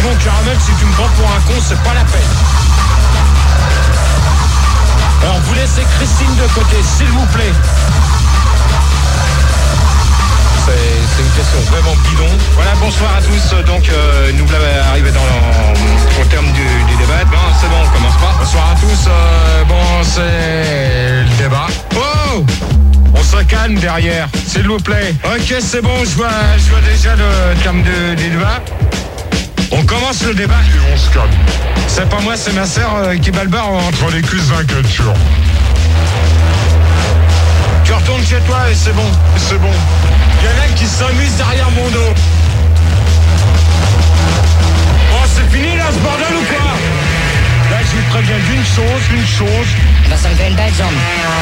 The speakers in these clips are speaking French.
bon, Caramel, si tu me prends pour un con, c'est pas la peine. Alors, vous laissez Christine de côté, s'il vous plaît. C'est une question vraiment bidon. Voilà, bonsoir à tous. Donc, nous voilà arrivés au terme du débat. Bon, c'est bon, on commence pas. Bonsoir à tous. Bon, c'est le débat. Oh! On se calme derrière, s'il vous plaît. Ok, c'est bon, je vois déjà le terme du débat. On commence le débat et on se calme. C'est pas moi, c'est ma sœur qui bat le bar entre les cuisses d'un culture. Tu retournes chez toi et c'est bon, c'est bon. Il y en a qui s'amusent derrière mon dos. Oh, c'est fini là, ce bordel ou quoi? Là, je vous préviens d'une chose. Là, ça me fait une belle jambe.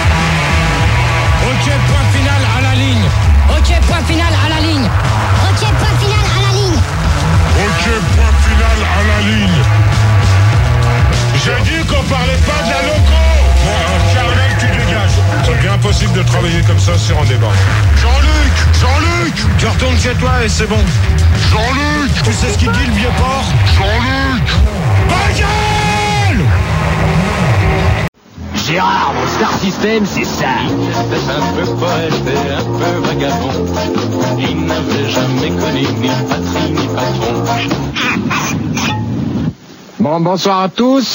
Ok, point final à la ligne. Ok, point final à la ligne. Ok, point final à la ligne. Ok, point final à la ligne. J'ai dit qu'on parlait pas de la loco. Bon, Caramel, tu dégages. C'est bien impossible de travailler comme ça sur un débat. Jean-Luc, tu retournes chez toi et c'est bon. Jean-Luc, tu sais ce qu'il dit le vieux porc? Jean-Luc, Bagel! Gérard, mon star system, c'est ça. Il était un peu poète et un peu vagabond. Il n'avait jamais connu ni patrie ni patron. Bon, bonsoir à tous.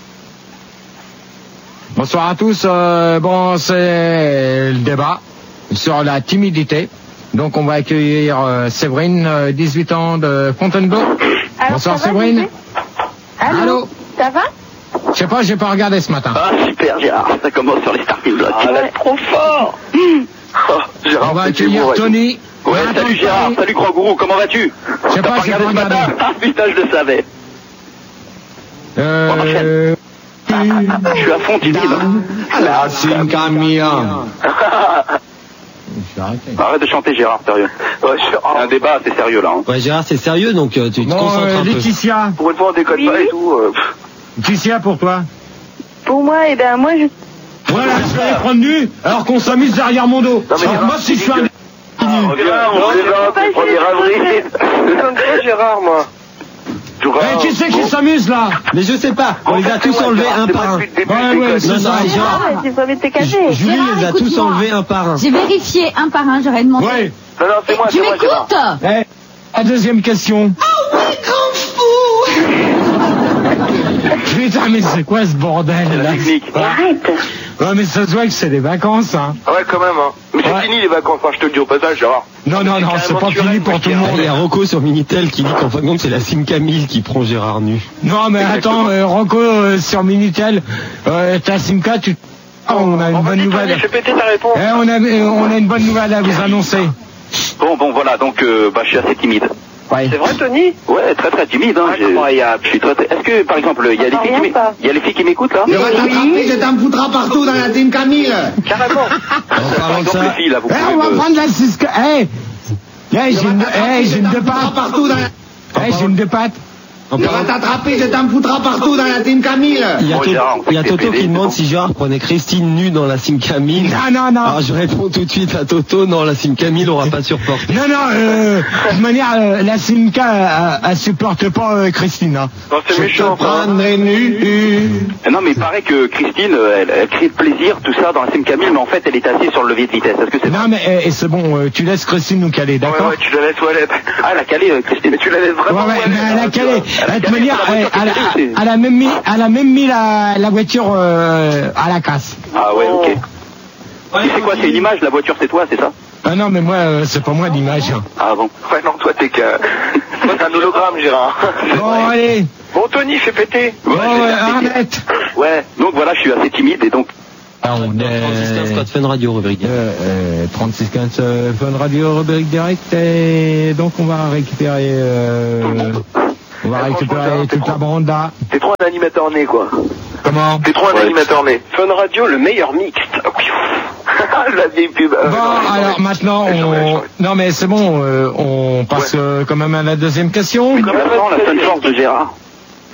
Bonsoir à tous. Bon, c'est le débat sur la timidité. Donc, on va accueillir Séverine, 18 ans de Fontainebleau. Alors, bonsoir ça va, Séverine. Allô. Ça va? Je sais pas, j'ai pas regardé ce matin. Ah, super, Gérard, ça commence sur les Starfield. Tu vas être trop fort. Oh, Gérard, On va c'est accueillir beau, Tony. Ouais, salut Gérard, salut Grand Gourou, comment vas-tu? Je sais T'as pas, j'ai pas regardé ce regardé. matin? Ah putain, je le savais. Je suis à fond timide. La Simcamia. Arrête de chanter Gérard, sérieux. Ouais, c'est un débat assez sérieux là. Hein. Ouais, Gérard, c'est sérieux, donc tu te concentres un peu. Laetitia. Pour une fois on déconne pas et tout. Laetitia, pour toi. Pour moi, moi, je... Voilà, je vais les prendre nus, alors qu'on s'amuse derrière mon dos. Non, mais Alors, moi, si je suis un... On dirait avril. C'est Gérard, moi. Qui c'est qui s'amuse là? Mais je sais pas, on les a tous enlevés un par un. Ouais, Non, non, Gérard, j'ai pas envie de te cacher. Julie les a tous enlevés un par un. J'ai vérifié un par un, j'aurais demandé. Ouais. Non, c'est moi, Tu Gérard. m'écoutes? La deuxième question. Ah oui, grand fou! Putain, mais c'est quoi ce bordel là? Technique. Arrête. Ouais, mais ça se voit que c'est des vacances, hein. Ouais, quand même, hein. Mais c'est fini les vacances, je te le dis au passage, Gérard. Non, c'est pas fini pour tout le monde. Il y a Rocco sur Minitel qui dit qu'en fin de compte c'est la Sim Camille qui prend Gérard nu. Non, mais attends, Rocco, sur Minitel, ta Simca, on a une bonne nouvelle. Je fais péter ta réponse. On a une bonne nouvelle à vous annoncer. Bon, voilà, donc, je suis assez timide. Ouais. C'est vrai, Tony? Ouais, très très timide, hein. Je suis très... Est-ce que, par exemple, il y a les filles qui m'écoutent, là? Je vais t'attraper, je t'en foutras partout dans la team Camille. Carrément. En parlant de ça, les filles, là, vous on va prendre la Cisca. J'ai une deux pattes. Partout dans la... J'ai une deux pattes. Je vais t'attraper, je t'en foutras partout dans la team Camille. il y a, Bon, Gérard, on fait il y a que Toto des qui PD, demande c'est si Gérard prenait Christine nue dans la Sim Camille. Non. Alors je réponds tout de suite à Toto, non, la Sim Camille aura pas supporté. Non, de toute manière, la Simca, elle supporte pas Christine. Hein. Non, c'est méchant. Prendrai nu. Non, mais il paraît que Christine, elle crée de plaisir, tout ça, dans la Sim Camille, mais en fait, elle est assise sur le levier de vitesse. Est-ce que c'est Non, mais c'est bon, tu laisses Christine nous caler, d'accord? Ouais, tu la laisses toilette. Ah, elle a calé, Christine, mais tu la laisses vraiment. Ouais, mais elle a calé. De toute manière, elle a même mis la voiture à la casse. Ah ouais, ok. Et c'est quoi, c'est une image, la voiture, c'est toi, c'est ça? Ah non, mais moi, c'est pas moi l'image. Hein. Ah bon? Ouais, non, toi, t'es un hologramme, Gérard. Bon, allez. Bon, Tony, fais péter. Arrête. Ouais, donc voilà, je suis assez timide et donc... Alors, on est... 3615 code Fun Radio, rubrique direct. 3615 Fun Radio, rubrique direct. Et donc, on va récupérer... On va récupérer toute la bande là. T'es trop un animateur né, quoi. Comment? T'es trop un animateur né. Fun Radio, le meilleur mixte. La vieille pub. Bon, alors maintenant, non mais c'est bon, on passe quand même à la deuxième question. Maintenant, la Fun Force de Gérard.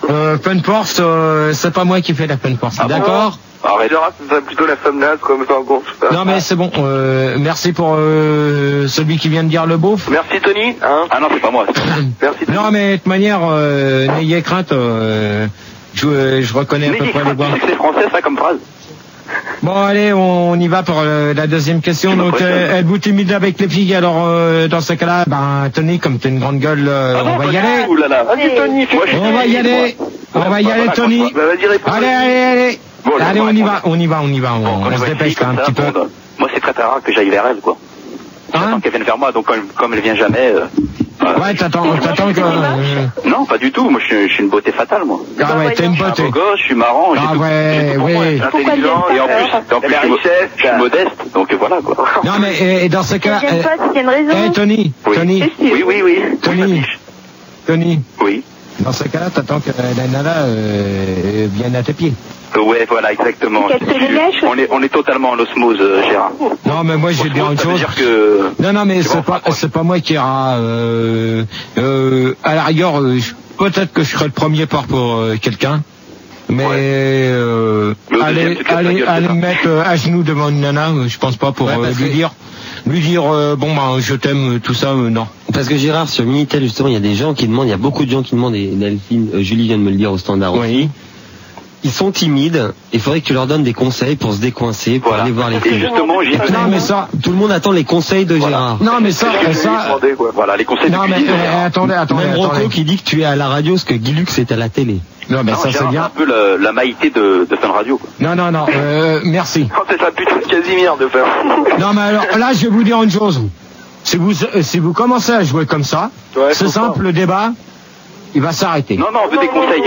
Fun Force, c'est pas moi qui fais la Fun Force, d'accord? Arrête, c'est plutôt la femme naze, comme ça, en gros. Non mais c'est bon, merci pour celui qui vient de dire le beauf. Merci Tony. Hein ah non, c'est pas moi. Merci Tony. Non mais de toute manière, n'ayez crainte, je reconnais à peu près les voix. C'est français ça comme phrase. Bon allez, on y va pour la deuxième question. Donc êtes-vous timide avec les filles? Alors dans ce cas-là, ben Tony, comme t'es une grande gueule, on va y aller. Vas-y Tony, on va y aller. On va y aller Tony. Allez. Bon, allez, on y va, on se dépêche là, un petit peu. Moi, c'est très rare que j'aille vers elle, quoi. J'attends qu'elle vienne vers moi, donc comme elle vient jamais... ouais, t'attends que... Non, pas du tout. Moi, je suis une beauté fatale, moi. Ah ouais, t'es une beauté. Je suis un beau gosse, je suis marrant, ah ouais, oui. Je suis intelligent, et en plus, je suis modeste, donc voilà, quoi. Non, mais dans ce cas... Tony. Tony. Oui. Dans ce cas-là, t'attends que la nana vienne à tes pieds. Ouais, voilà, exactement. On est totalement en osmose, Gérard. Non, mais moi, je vais dire une chose. Non, mais c'est pas moi qui ira. À la rigueur, peut-être que je serai le premier pour quelqu'un. Mais aller me mettre à genoux devant une nana, je pense pas pour lui dire bon ben je t'aime, tout ça, non. Parce que Gérard, sur Minitel justement, il y a des gens qui demandent, il y a beaucoup de gens qui demandent, et Delphine, Julie vient de me le dire au standard aussi. Ils sont timides, il faudrait que tu leur donnes des conseils pour se décoincer, pour aller voir les filles. Et justement, non mais ça, tout le monde attend les conseils de Gérard. Non mais ça, voilà les conseils. Non mais attendez. Même Rocco qui dit que tu es à la radio, ce que Guilux est à la télé. Non mais ça c'est bien. Un peu la maïté de Fun Radio, quoi. Non, merci. C'est ça putain de Casimir de faire. Non mais alors là je vais vous dire une chose. Si vous commencez à jouer comme ça, c'est simple, le débat il va s'arrêter. Non, on veut des conseils.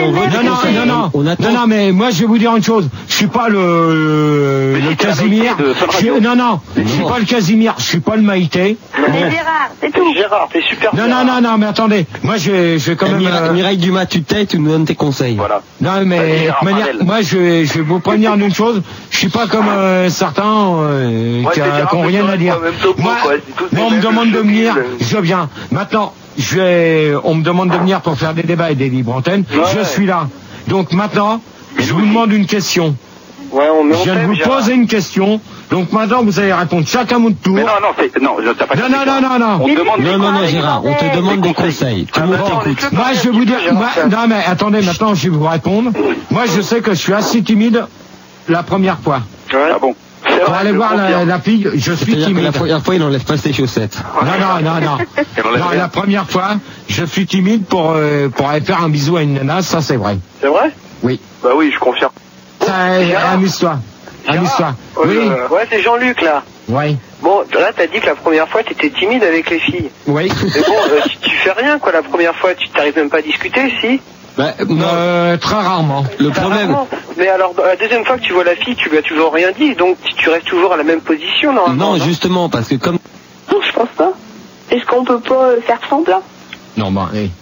Non, mais moi je vais vous dire une chose. Je suis pas le Casimir. Non, je suis pas le Casimir. Je suis pas le Maïté. C'est Gérard, c'est tout. Gérard, t'es super. Non, mais attendez. Moi je vais quand même. Mireille Dumas, tu t'aides, tu nous donnes tes conseils. Voilà. Non, mais moi je vais vous prévenir d'une chose. Je suis pas comme certains qui ont rien à dire. Moi, on me demande de venir, je viens. Maintenant. On me demande de venir pour faire des débats et des libres antennes. Je suis là. Donc maintenant, je vous demande une question. Je viens de vous poser une question. Donc maintenant, vous allez répondre chacun à mon tour. Mais non, t'as pas. Non, Gérard, on te demande des conseils. Tout le monde t'écoute. Moi, je vais vous dire. Non, mais attendez, maintenant, je vais vous répondre. Moi, je sais que je suis assez timide la première fois. Ah bon. Pour aller voir la fille, je suis timide. La première fois, il n'enlève pas ses chaussettes. Non, la première fois, je suis timide pour aller faire un bisou à une nana, ça c'est vrai. C'est vrai? Oui. Bah oui, je confirme. Amuse-toi. Oui. Ouais, c'est Jean-Luc là. Oui. Bon, là t'as dit que la première fois t'étais timide avec les filles. Oui. Mais bon, tu fais rien quoi la première fois, tu t'arrives même pas à discuter, si? Très rarement. Le problème. Mais alors, la deuxième fois que tu vois la fille, tu lui as toujours rien dit, donc tu restes toujours à la même position, normalement. Non, justement, parce que comme... Non, je pense pas. Est-ce qu'on peut pas faire semblant? Non, oui.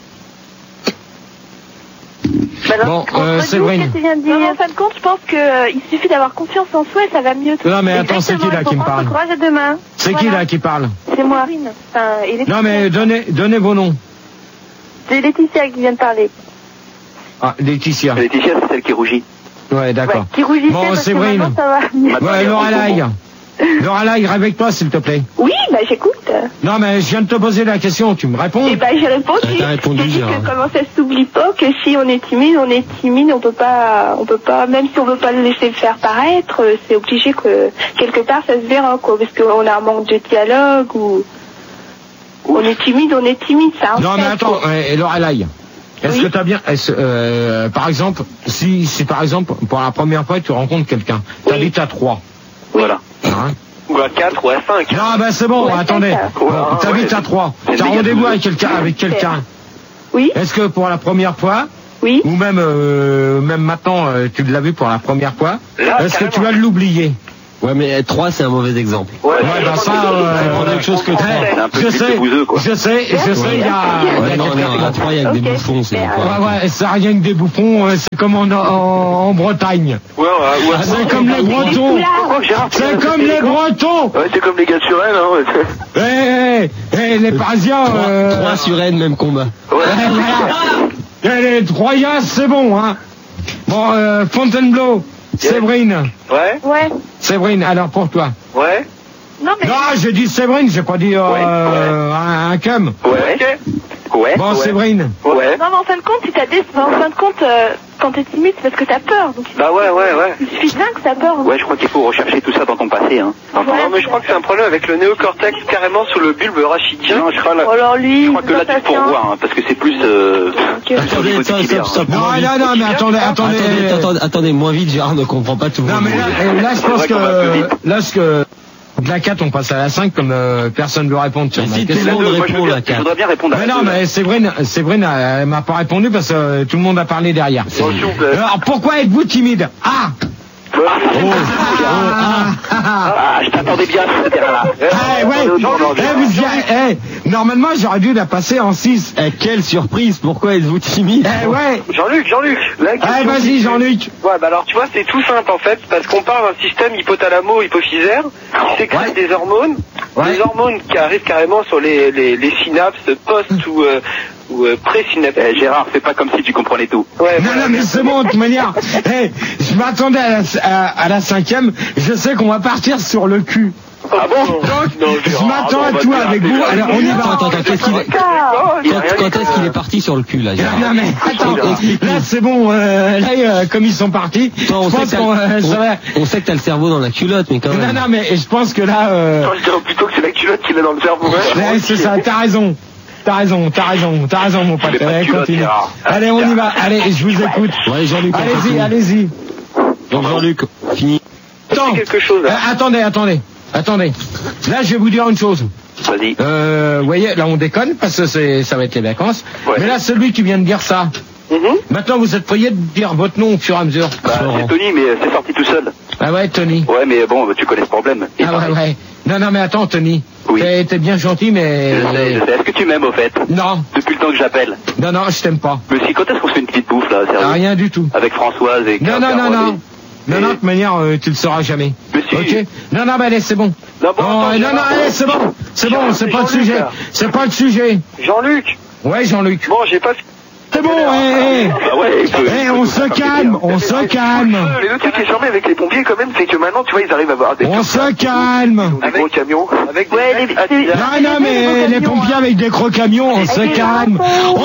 Bon, Séverine. En fin de compte, je pense qu'il suffit d'avoir confiance en soi et ça va mieux. Non, mais attends, c'est qui là qui me parle? Courage à demain. C'est qui là qui parle? C'est moi. Non, mais donnez vos noms. C'est Laetitia qui vient de parler. Ah, Laetitia. Laetitia, c'est celle qui rougit. Ouais, d'accord. Qui rougissait bon, Séverine. Ça va. Ouais, Lorelai, réveille-toi, s'il te plaît. Oui, j'écoute. Non, mais je viens de te poser la question, tu me réponds? Eh j'ai répondu. T'as répondu, j'ai dit que comment ça s'oublie pas, que si on est timide, on peut pas, même si on veut pas le laisser faire paraître, c'est obligé que, quelque part, ça se verra, quoi, parce qu'on a un manque de dialogue, ou, on est timide, ça. Non, mais attends, Lorelai. Est-ce que t'as bien, par exemple, si par exemple, pour la première fois, tu rencontres quelqu'un, t'habites à 3. Voilà. Hein? Ou à 4 ou à 5. Non, c'est bon, attendez. T'habites à 3. T'as rendez-vous avec quelqu'un. Oui. Est-ce que pour la première fois, oui. Ou même maintenant, tu l'as vu pour la première fois, est-ce que tu vas l'oublier? Ouais, mais 3, c'est un mauvais exemple. Ouais, ça, c'est autre chose que 3. Je sais, il y a... Non, à 3, il y a que des bouffons, c'est quoi. Ouais, ça rien que des bouffons, c'est comme en Bretagne. Ouais. C'est comme les Bretons. C'est comme les Bretons. Ouais, c'est comme les gars sur Rennes, les Parisiens... 3 sur Rennes, même combat. Ouais. Allez, Troya, c'est bon, hein. Bon, Fontainebleau, Séverine. Ouais. Ouais. Séverine, alors pour toi. Ouais. Non, mais. Non, j'ai dit Séverine, j'ai pas dit un cum. Ouais. Ouais. Bon, Séverine. Ouais. Non, mais en fin de compte, si t'as des. En fin de compte, quand t'es timide, c'est parce que t'as peur. Donc, Bah ouais. il suffit bien que t'as peur. Ouais, je crois qu'il faut rechercher tout ça dans ton passé, hein. Non, mais je crois que c'est un problème avec le néocortex carrément sous le bulbe rachidien. Non, je crois, Alors lui, je crois que là, tu peux revoir, hein, parce que c'est plus, Attendez, stop. Non, mais Attendez, moins vite, Gérard ne comprend pas tout. Non, mais là, je pense que de la 4, on passe à la 5 comme personne ne veut répondre sur ma Si tout le question. monde répond à la je 4. voudrais bien répondre à Mais la non, deux, là. mais Séverine, elle m'a pas répondu parce que tout le monde a parlé derrière. Alors, pourquoi êtes-vous timide? Ah! Ah, je t'attendais bien à ce terrain-là. Normalement, j'aurais dû la passer en 6. Quelle surprise, pourquoi êtes-vous timide? Ouais. Jean-Luc. Vas-y, Jean-Luc. Ouais, bah alors tu vois, c'est tout simple en fait, parce qu'on parle d'un système hypothalamo-hypophysaire qui sécrète des hormones, des hormones qui arrivent carrément sur les synapses post ou pré-synaptiques. Gérard, fais pas comme si tu comprenais tout. Ouais, Non, mais c'est bon, de toute manière. Je m'attendais à la 5e. Je sais qu'on va partir sur le cul. Ah bon? Donc, je m'attends à tout avec vous. Alors, on y va. Attends, quand est-ce qu'il est parti sur le cul, là, Gérard? Non, mais attends, là, c'est bon. Là, comme ils sont partis, on sait que t'as le cerveau dans la culotte, mais quand même. Non, mais je pense que là... Je dirais plutôt que c'est la culotte qui l'a dans le cerveau. Ouais, c'est ça, t'as raison, mon pote. Allez, continue. Allez, on y va. Allez, je vous écoute. Ouais, Jean-Luc. Allez-y. Donc, Jean-Luc, fini. Attends, quelque chose, là. Attendez. Là, je vais vous dire une chose. Vas-y. Vous voyez, là, on déconne parce que ça va être les vacances. Ouais. Mais là, celui qui vient de dire ça. Maintenant, vous êtes prié de dire votre nom au fur et à mesure. C'est Tony, mais c'est sorti tout seul. Ah ouais, Tony. Ouais, mais bon, tu connais ce problème. Et Ouais. Non, mais attends, Tony. Oui. T'es bien gentil, mais... Je sais. Est-ce que tu m'aimes, au fait? Non. Depuis le temps que j'appelle. Non, je t'aime pas. Mais si, quand est-ce qu'on se fait une petite bouffe, là, sérieux? Rien du tout. Avec Françoise et... Non, de toute manière, tu le sauras jamais. Mais si. Ok. Non, mais allez, c'est bon. Non, allez, c'est bon. C'est pas le sujet. C'est pas le sujet. Jean-Luc. Ouais, Jean-Luc. Bon, j'ai pas... C'est bon, on se calme. Mais le truc qui est charmé avec les pompiers, quand même, c'est que maintenant, tu vois, ils arrivent à avoir des... On se calme. Des gros camions. Avec Non, mais les pompiers avec des gros camions, on se calme.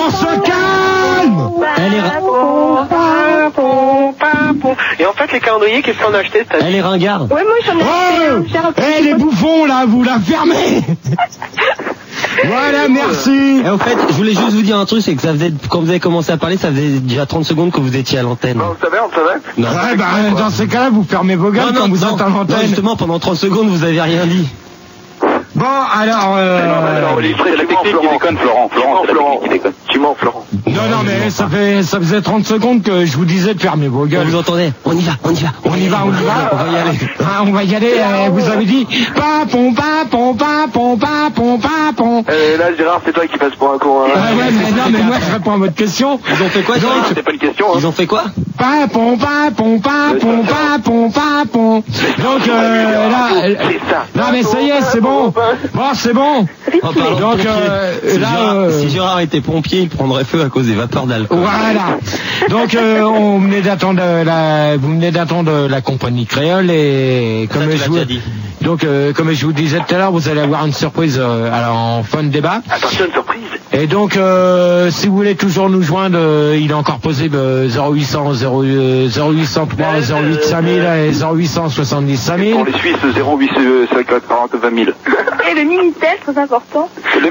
Et en fait, les calendriers, qu'est-ce qu'on a acheté cette année? Elle est ringarde. Ouais, moi j'en ai les bouffons, là, vous la fermez. Voilà, merci. Et au fait, je voulais juste vous dire un truc, c'est que quand vous avez commencé à parler, ça faisait déjà 30 secondes que vous étiez à l'antenne. On le savait. Non. Ouais, dans ces cas-là, vous fermez vos gueules quand vous êtes à l'antenne. Non, justement, pendant 30 secondes, vous avez rien dit. Bon, alors... C'est la technique qui déconne, Florent, c'est la technique qui déconne. Tu mens, Florent. Non, mais ça faisait 30 secondes que je vous disais de fermer vos gueules. Vous entendez? On y va. On va y aller. On va y aller, vous avez dit... Papon. Là, Gérard, c'est toi qui passes pour un con. Mais moi, je réponds à votre question. Ils ont fait quoi, Gérard? C'est pas une question, hein. Ils ont fait quoi? Papon. Donc, là... Non, mais ça y est, c'est bon. C'est bon. Donc, si Gérard était pompier, il prendrait feu à cause des vapeurs d'alcool. Voilà. Donc, vous venez d'attendre la compagnie créole et comme je vous disais tout à l'heure, vous allez avoir une surprise en fin de débat. Attention, une surprise. Et donc, si vous voulez toujours nous joindre, il est encore posé 0800 0803 08 5000 et 0870 5000. Pour les Suisses, 08 50 40 20 000. Et le Minitel, très important. Le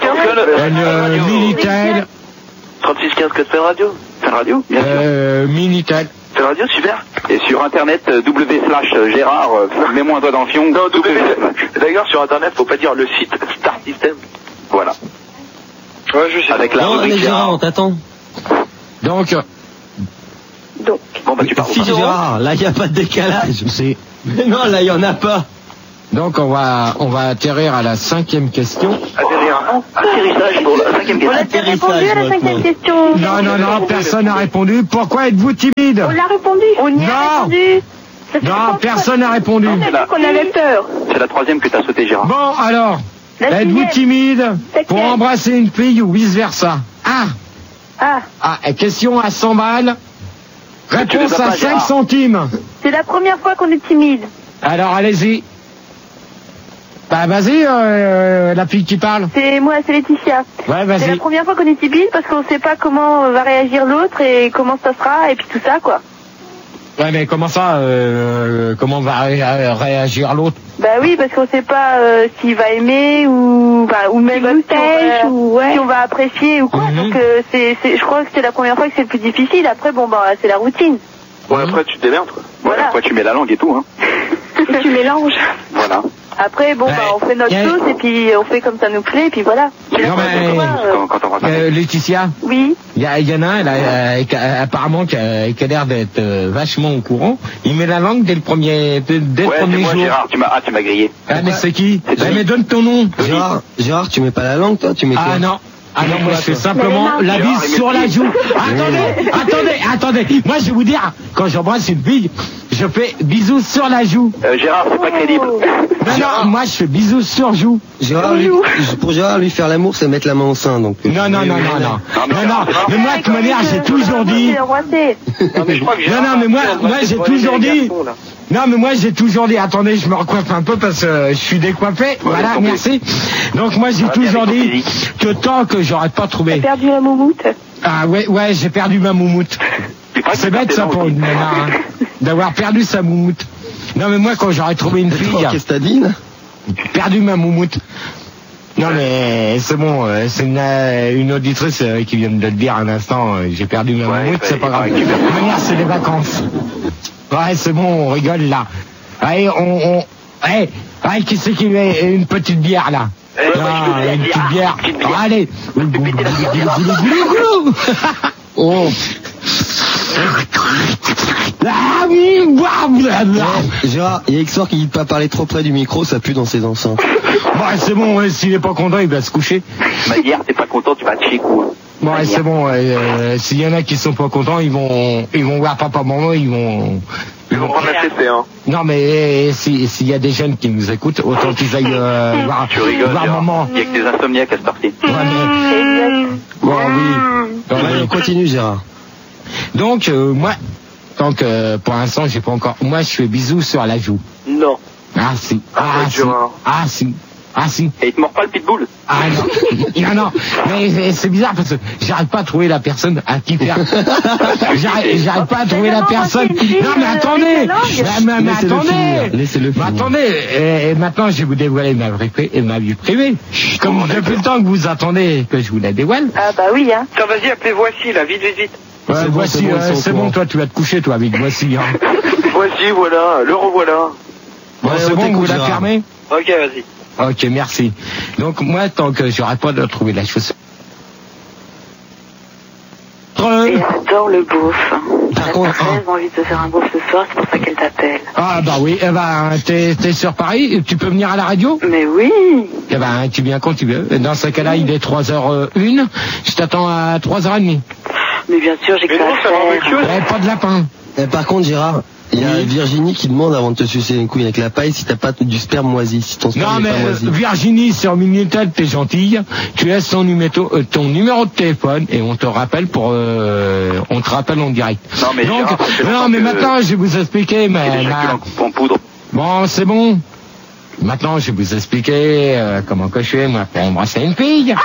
Minitel. 36 15 code Fun Radio. Fun Radio, bien sûr. Minitel. Fun Radio, super. Et sur internet, w/Gérard, mets-moi un doigt dans le fion. Non, D'ailleurs, sur internet, faut pas dire le site Star System. Voilà. Ouais, je sais. Avec la Non, rubrique mais Gérard, on t'attend. Donc. Bon, bah tu parles. Si Gérard, là, il n'y a pas de décalage. Mais non, là, il n'y en a pas. Donc, on va atterrir à la 5e question. Atterrissage pour la 5e question. On a répondu à la 5e question. Non, personne n'a répondu. Pourquoi êtes-vous timide? On l'a répondu. On y a répondu. Non, personne n'a répondu. On a dit qu'on avait peur. C'est la 3e que t'as sauté, Gérard. Bon, alors, La êtes-vous 6e. timide pour 7e. embrasser une fille ou vice-versa? Ah, Question à 100 balles. Réponse à 5 centimes. C'est la première fois qu'on est timide. Alors, allez-y. Bah, vas-y, la fille qui parle. C'est moi, c'est Laetitia. Ouais, vas-y. C'est la première fois qu'on est timide parce qu'on sait pas comment va réagir l'autre et comment ça sera et puis tout ça, quoi. Ouais, mais comment ça, comment va réagir l'autre? Bah oui, parce qu'on sait pas s'il va aimer ou même si on va apprécier ou quoi. Donc je crois que c'est la première fois que c'est le plus difficile. Après, c'est la routine. Ouais, après tu te démerdes, quoi. Voilà. Après tu mets la langue et tout, hein. Et tu mélanges. Voilà. Après, on fait notre sauce et puis on fait comme ça nous plaît et puis voilà. Non, mais Laetitia. Oui. Il y en a un, apparemment, qui a l'air d'être vachement au courant. Il met la langue dès le premier moi, jour. Gérard, tu m'as grillé. Ah, mais c'est qui? Mais donne ton nom. Gérard, tu mets pas la langue, toi? Tu mets quoi? Ah non. Ah non, moi je fais simplement la bise sur la joue. Attendez. Moi je vais vous dire, quand j'embrasse une fille, je fais bisous sur la joue. Gérard, c'est pas crédible. Non, moi je fais bisous sur joue. Pour Gérard, lui faire l'amour, c'est mettre la main au sein, donc. Non. Mais moi de toute manière, j'ai toujours dit. Non, mais moi j'ai toujours dit, attendez, je me recoiffe un peu parce que je suis décoiffé. Voilà, merci. Donc moi j'ai toujours dit que tant que j'aurais pas trouvé. T'as perdu la moumoute? Ah ouais, j'ai perdu ma moumoute. C'est bête ça pour une nana, d'avoir perdu sa moumoute. Non mais moi quand j'aurais trouvé une fille. Qu'est-ce que t'as dit là? Perdu ma moumoute. Non mais c'est bon, c'est une auditrice qui vient de le dire un instant, j'ai perdu ma moumoute, c'est pas grave. De toute manière c'est les vacances. Ouais, c'est bon, on rigole là. Allez, qui c'est qui met une petite bière là? Une petite bière. Allez. Oh. Gérard, il y a Xor qui dit de pas parler trop près du micro, ça pue dans ses enceintes. Ouais, c'est bon, s'il est pas content, il va se coucher. Bah, hier, t'es pas content, tu vas te chier, quoi. Bon, c'est bon, s'il y en a qui sont pas contents, ils vont voir papa, maman, ils vont prendre la CC, hein. Non, mais s'il y a des jeunes qui nous écoutent, autant qu'ils aillent voir, tu rigoles, voir maman. Il y a que des insomniaques à cette partie. Bon, oui. Allez, continue, Gérard. Donc, moi, tant que pour l'instant, j'ai pas encore. Moi, je fais bisous sur la joue. Non. Ah, si. Ah si. Et il te mord pas le pitbull? Ah non. Mais c'est bizarre parce que j'arrive pas à trouver la personne à qui faire. J'arrive pas à trouver la personne. Non mais attendez. Mais attendez. Laissez-le finir. Mais attendez. Et maintenant je vais vous dévoiler ma vie privée. Comme depuis le temps que vous attendez que je vous la dévoile. Ah bah oui hein. Tiens, vas-y, appelez Voici là, vite. Ouais, Voici, c'est bon, toi tu vas te coucher toi avec Voici. Hein. Voici, voilà, le revoilà. Bon, c'est bon, vous la fermez? Ok, vas-y. Ok, merci. Donc moi, tant que j'aurai pas de trouver la chaussure. Et j'adore le beauf. Par contre, elle a très envie de se faire un beauf ce soir, c'est pour ça qu'elle t'appelle. Ah bah oui, t'es sur Paris, tu peux venir à la radio? Mais oui. Eh ben, tu viens quand tu veux. Dans ce cas-là, il est 3h01, je t'attends à 3h30. Mais bien sûr, j'ai que ça à faire. Pas de lapin. Par contre, Gérard, il y a Virginie qui demande avant de te sucer une couille avec la paille si t'as pas du sperme moisi, si ton sperme n'est pas moisi. Virginie, sur Minitel, t'es gentille, tu laisses ton numéro de téléphone et on te rappelle en direct. Non mais donc, Gérard, maintenant je vais vous expliquer, en poudre. Bon, c'est bon. Maintenant, je vais vous expliquer comment que je fais, moi, pour embrasser une fille.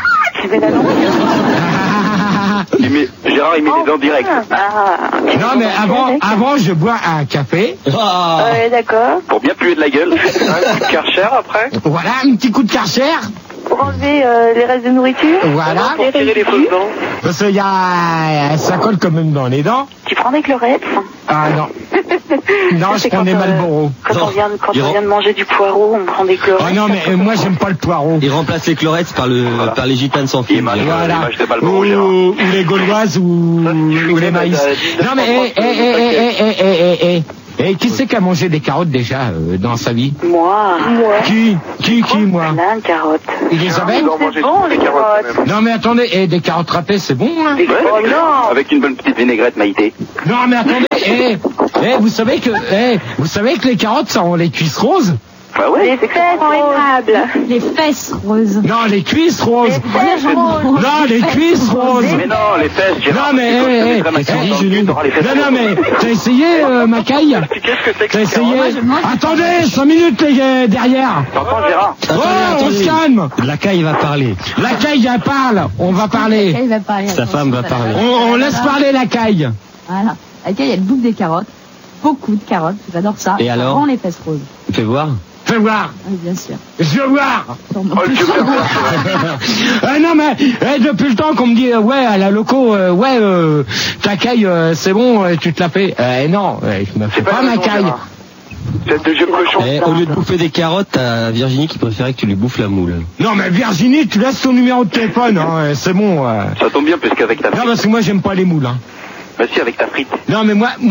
Gérard, il met les dents directes. Non, mais avant, je bois un café. Ouais, d'accord. Pour bien puer de la gueule. Un coup de Karcher après. Voilà, un petit coup de Karcher. Pour enlever les restes de nourriture. Voilà. Pour tirer les fausses dents. Parce qu'il y a, ça colle quand même dans les dents. Tu prends des Clorex? Ah non. Non, je prends des Marlboro. Quand on vient de manger du poireau, on prend des Clorex. Ah non, mais moi j'aime pas le poireau. Il remplace les Clorex par les gitanes sans fil. Voilà. Ou les Gauloises ou les maïs. Non mais et qui c'est qui a mangé des carottes déjà dans sa vie? Moi. Qui moi? Plein de carottes. Elisabeth? C'est bon les carottes. Non mais attendez, des carottes râpées c'est bon hein? Non. Avec une bonne petite vinaigrette Maïté. Non mais attendez, vous savez que les carottes ça rend les cuisses roses? Bah ouais, Les fesses aimables. Les fesses roses. Non, les cuisses roses. Non, les cuisses roses. Mais non, les fesses, Gérard. Non, mais, non, mais, t'as essayé, Macaille? T'as essayé? Attendez, 5 minutes, derrière. T'entends, Gérard? Oh, on se calme. La caille va parler. La caille, elle parle. On va parler. La caille va parler. Sa femme va parler. On laisse parler la caille. Voilà. La caille, elle bouffe des carottes. Beaucoup de carottes. J'adore ça. Et alors? Rend les fesses roses. Fais voir. Fais voir. Oui, bien sûr. Je veux voir. Oh, tu veux voir. Non, mais, depuis le temps qu'on me dit, ouais, à la loco, ta caille, c'est bon, tu te la fais. Non, je me fais pas ma caille. C'est de jeu cochon. Au lieu de bouffer des carottes, t'as Virginie qui préférait que tu lui bouffes la moule. Non, mais Virginie, tu laisses ton numéro de téléphone, hein, c'est bon. Ça tombe bien, puisqu'avec ta frite. Non, parce que moi, j'aime pas les moules, hein. Bah si, avec ta frite. Non, mais moi,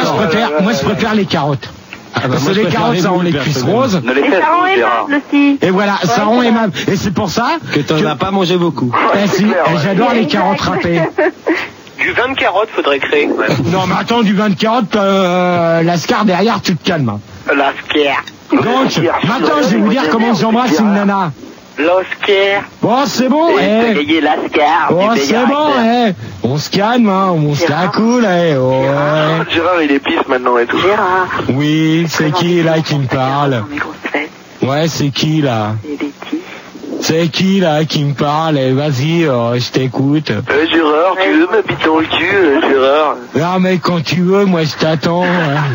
je préfère les carottes. Parce que les carottes, ça rend les cuisses roses. Ne les Et fesses, ça rend Gérard. aimable aussi. Et voilà, ça rend aimable. Et c'est pour ça Que t'en as pas mangé beaucoup. si, j'adore les carottes râpées. Du vin de carotte, faudrait créer. Non, mais attends, du vin de carotte, l'ascar derrière, tu te calmes. La scare. Donc, maintenant, je vais vous dire comment j'embrasse une nana. L'Oscar. Bon, c'est bon, Gagner l'ascar. Oh, c'est bon, on se calme, hein, on se la coule, Gérard, il est pisse maintenant et tout. Gérard. Oui, c'est qui, là, qui me parle? Mes grosses fesses. Ouais, c'est qui, là? Des bêtises. C'est qui, là, qui me parle? Vas-y, je t'écoute. Gérard, tu veux m'habiter dans le cul, Gérard? Non, mais quand tu veux, moi, je t'attends.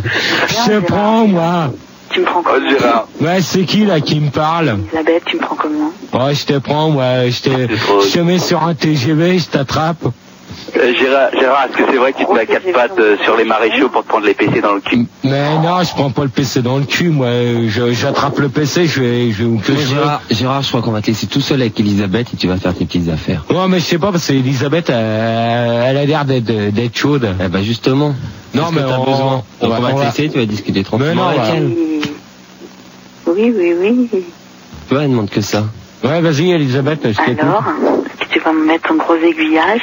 Je te prends, moi. Tu me prends comment? Gérard. Ouais, c'est qui, là, qui me parle? Elisabeth, tu me prends comment? Ouais, je te prends, moi, je te mets sur un TGV, je t'attrape. Gérard, est-ce que c'est vrai que tu te mets à quatre pattes sur les maréchaux pour te prendre les PC dans le cul? Mais non, je prends pas le PC dans le cul, moi. J'attrape le PC, je vais où que je veux. Gérard, je crois qu'on va te laisser tout seul avec Elisabeth et tu vas faire tes petites affaires. Ouais, mais je sais pas, parce que Elisabeth, elle a l'air d'être chaude. Eh ben, justement. Non, mais t'as besoin. Donc on va te laisser, tu vas discuter tranquillement avec elle. Oui. Tu vois, elle demande que ça. Ouais, vas-y, Elisabeth, je t'écoute. Alors, est-ce que tu vas me mettre ton gros aiguillage?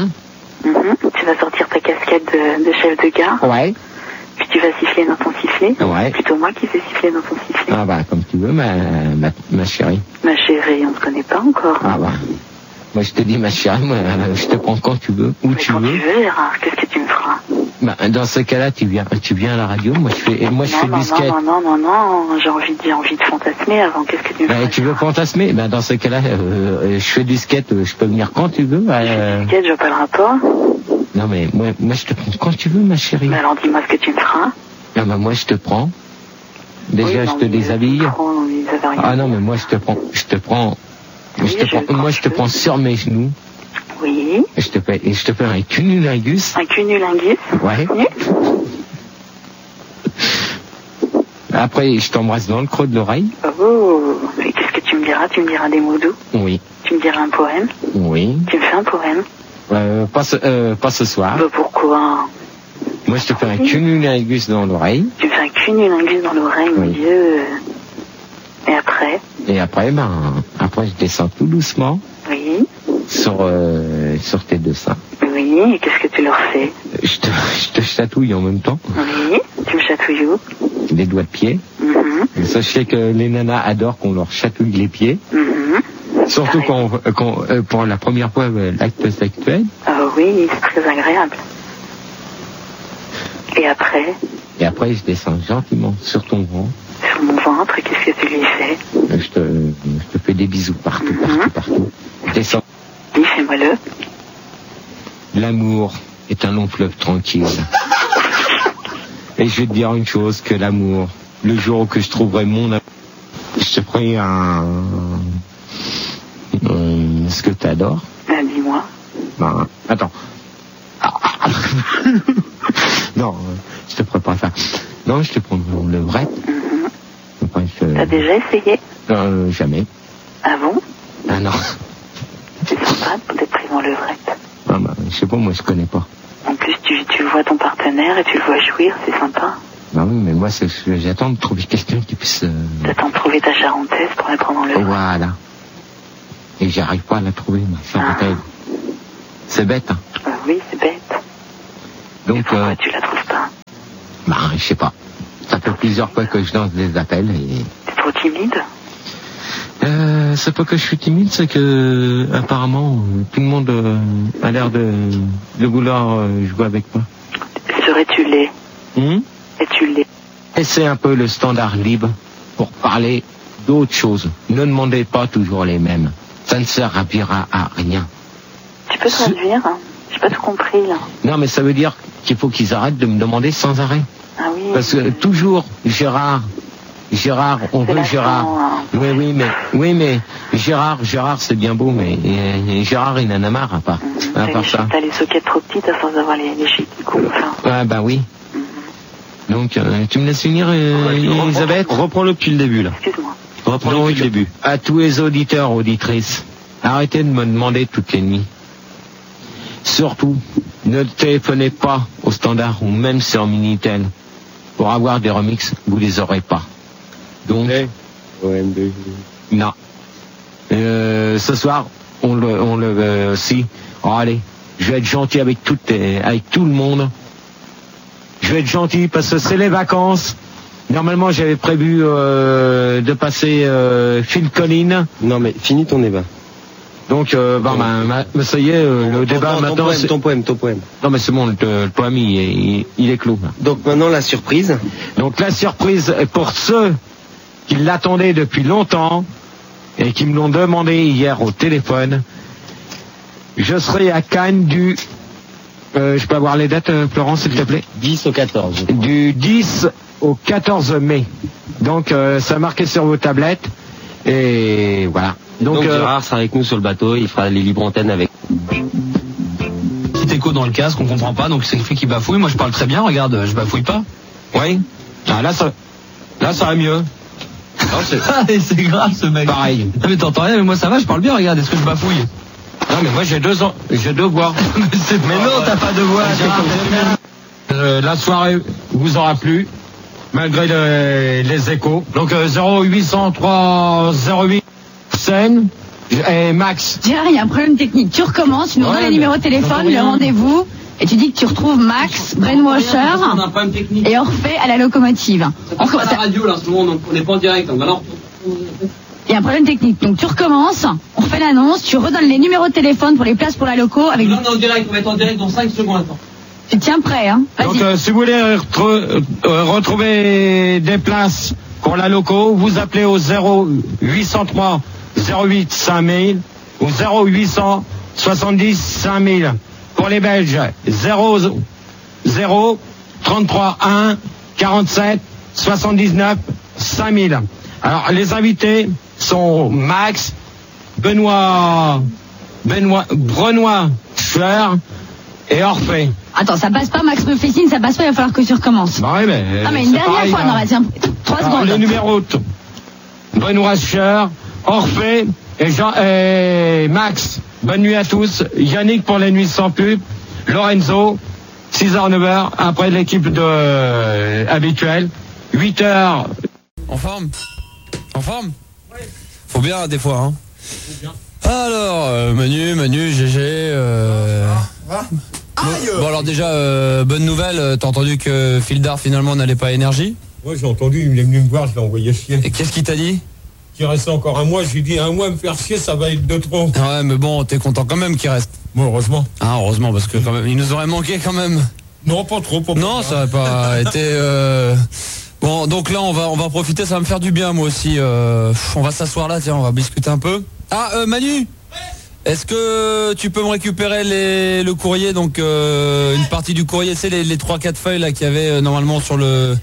Tu vas sortir ta casquette de chef de gare. Ouais. Puis tu vas siffler dans ton sifflet. Ouais. C'est plutôt moi qui vais siffler dans ton sifflet. Ah bah, comme tu veux, ma chérie. Ma chérie, on se connaît pas encore. Ah bah. Moi, je te dis, ma chérie, moi, je te prends quand tu veux, où tu veux. Quand tu veux, Gérard, qu'est-ce que tu me feras? Bah, dans ce cas-là, tu viens à la radio, moi, je fais du skate. Non, j'ai envie de fantasmer avant, qu'est-ce que tu me feras? Tu veux fantasmer? Ben, dans ce cas-là, je fais du skate, je peux venir quand tu veux. Du skate, je vois pas le rapport. Non, mais moi, je te prends quand tu veux, ma chérie. Mais alors, dis-moi ce que tu me feras. Ah, bah, moi, je te prends. Déjà, je te déshabille. Ah, non, mais moi, je te prends. Moi, je te prends sur mes genoux. Oui. Et je te fais un cunnilingus. Un cunnilingus? Ouais. Après, je t'embrasse dans le creux de l'oreille. Oh, mais qu'est-ce que tu me diras? Tu me diras des mots doux? Oui. Tu me diras un poème? Oui. Tu me fais un poème? Pas ce soir. Bah, pourquoi? Moi, je te fais un cunnilingus dans l'oreille. Tu me fais un cunnilingus dans l'oreille, mon Dieu. Et après? Et après, après, je descends tout doucement. Oui. Sur tes deux seins. Oui, et qu'est-ce que tu leur fais? Je te chatouille en même temps. Oui, tu me chatouilles où? Les doigts de pied. Sachez que les nanas adorent qu'on leur chatouille les pieds. Surtout quand pour la première fois l'acte sexuel. Ah oui, c'est très agréable. Et après? Et après, je descends gentiment sur ton ventre. Sur mon ventre, qu'est-ce que tu lui fais? Je te fais des bisous partout. Je descends. Dis, fais-moi-le. L'amour est un long fleuve tranquille. Et je vais te dire une chose, que l'amour, le jour où que je trouverai mon amour, je te ferai ce que tu adores. Dis-moi. Attends. Non, je te ferai pas ça. Non, je te prendrai en levrette. T'as déjà essayé? Jamais. Ah bon? Ah non. C'est sympa d'être pris en levrette. Je sais pas, moi je connais pas. En plus, tu vois ton partenaire et tu le vois jouir, c'est sympa. Bah oui, mais moi j'attends de trouver quelqu'un qui puisse... T'attends de trouver ta charentaise pour la prendre en levrette. Voilà. Et j'arrive pas à la trouver, ma charentaise. C'est bête, hein. Oui, c'est bête. Donc, et pourquoi tu la trouves pas? Je sais pas. Ça fait plusieurs fois que je lance des appels et... T'es trop timide? C'est pas que je suis timide, c'est que apparemment tout le monde a l'air de vouloir jouer avec moi. Serais-tu laid? Es-tu laid? Et c'est un peu le standard libre pour parler d'autres choses. Ne demandez pas toujours les mêmes. Ça ne servira à rien. Tu peux traduire? J'ai pas tout compris là. Non, mais ça veut dire qu'il faut qu'ils arrêtent de me demander sans arrêt. Ah oui. Parce que toujours Gérard, on veut Gérard. Oui, mais Gérard, c'est bien beau, mais Gérard, il en a marre à part ça. T'as les sockets trop petites à force d'avoir les chics qui coupent. Ah bah oui. Donc, tu me laisses finir, Elisabeth? Reprends-le depuis le début, là. Excuse-moi. Reprends-le depuis le début. À tous les auditeurs, auditrices, arrêtez de me demander toutes les nuits. Surtout, ne téléphonez pas au standard ou même sur Minitel. Pour avoir des remixes, vous les aurez pas. Donc, non. Ce soir, on le aussi. Oh, allez, je vais être gentil avec tout le monde. Je vais être gentil parce que c'est les vacances. Normalement, j'avais prévu de passer Phil Collins. Non, mais finis ton débat. Donc, ça y est, le débat maintenant... Ton poème. Non, mais c'est bon, le poème, il est clos. Donc maintenant, la surprise. Donc la surprise, pour ceux qui l'attendaient depuis longtemps et qui me l'ont demandé hier au téléphone, je serai à Cannes du... je peux avoir les dates, Florence, s'il te plaît? 10 au 14. Du 10 au 14 mai. Donc, ça marqué sur vos tablettes. Et voilà. Donc Gérard sera avec nous sur le bateau, il fera les libres antennes avec. Petit écho dans le casque, on comprend pas, donc c'est le fait qu'il bafouille. Moi je parle très bien, regarde, je bafouille pas. Oui. Ah, là ça va mieux. Non, c'est grave ce mec. Pareil. Non, mais t'entends rien, mais moi ça va, je parle bien, regarde, est-ce que je bafouille? Non mais moi j'ai deux voix. mais non, t'as pas de voix. La soirée vous aura plu, malgré les échos. Donc 0803 08 scène et Max. Gérard, il y a un problème technique. Tu recommences, tu nous donnes les numéros de téléphone, le rendez-vous, et tu dis que tu retrouves Max, Brainwasher, et Orphée à la locomotive. On commence à la radio là en ce moment, on n'est pas en direct. Donc alors... Il y a un problème technique. Donc tu recommences, on refait l'annonce, tu redonnes les numéros de téléphone pour les places pour la loco avec... Non, on est en direct, on va être en direct dans 5 secondes. Attends. Tu tiens prêt, hein? Donc si vous voulez retrouver des places pour la loco, vous appelez au 0803 08 5000 ou 0800 70 5000. Pour les Belges, 00 33 1 47 79 5000. Alors les invités sont Max, Benoît Cher et Orphée. Attends, ça passe pas, Max me fait signe, ça passe pas, il va falloir que tu recommences. Bah oui, mais... Ah, mais une dernière fois, non, tiens, 3 secondes. Le numéro Benoît Cher, Orphée et Max. Bonne nuit à tous. Yannick pour les nuits sans pub. Lorenzo, 6h, 9h, après l'équipe habituelle. 8h. En forme? Faut bien, des fois, hein. Alors, Manu, GG, Bon, alors déjà, bonne nouvelle, t'as entendu que Fildar finalement n'allait pas à Énergie? Ouais, j'ai entendu, il est venu me voir, je l'ai envoyé chier. Et qu'est-ce qu'il t'a dit? Qu'il restait encore un mois, je lui ai dit un mois me faire chier, ça va être de trop. Ouais, mais bon, t'es content quand même qu'il reste. Bon, heureusement. Ah, heureusement, parce que quand même, il nous aurait manqué quand même. Non, pas trop. Non, ça aurait pas été... Bon, donc là, on va profiter, ça va me faire du bien, moi aussi. On va s'asseoir là, tiens, on va discuter un peu. Ah, Manu, est-ce que tu peux me récupérer le courrier, donc une partie du courrier, c'est les 3-4 feuilles là qu'il y avait normalement sur le...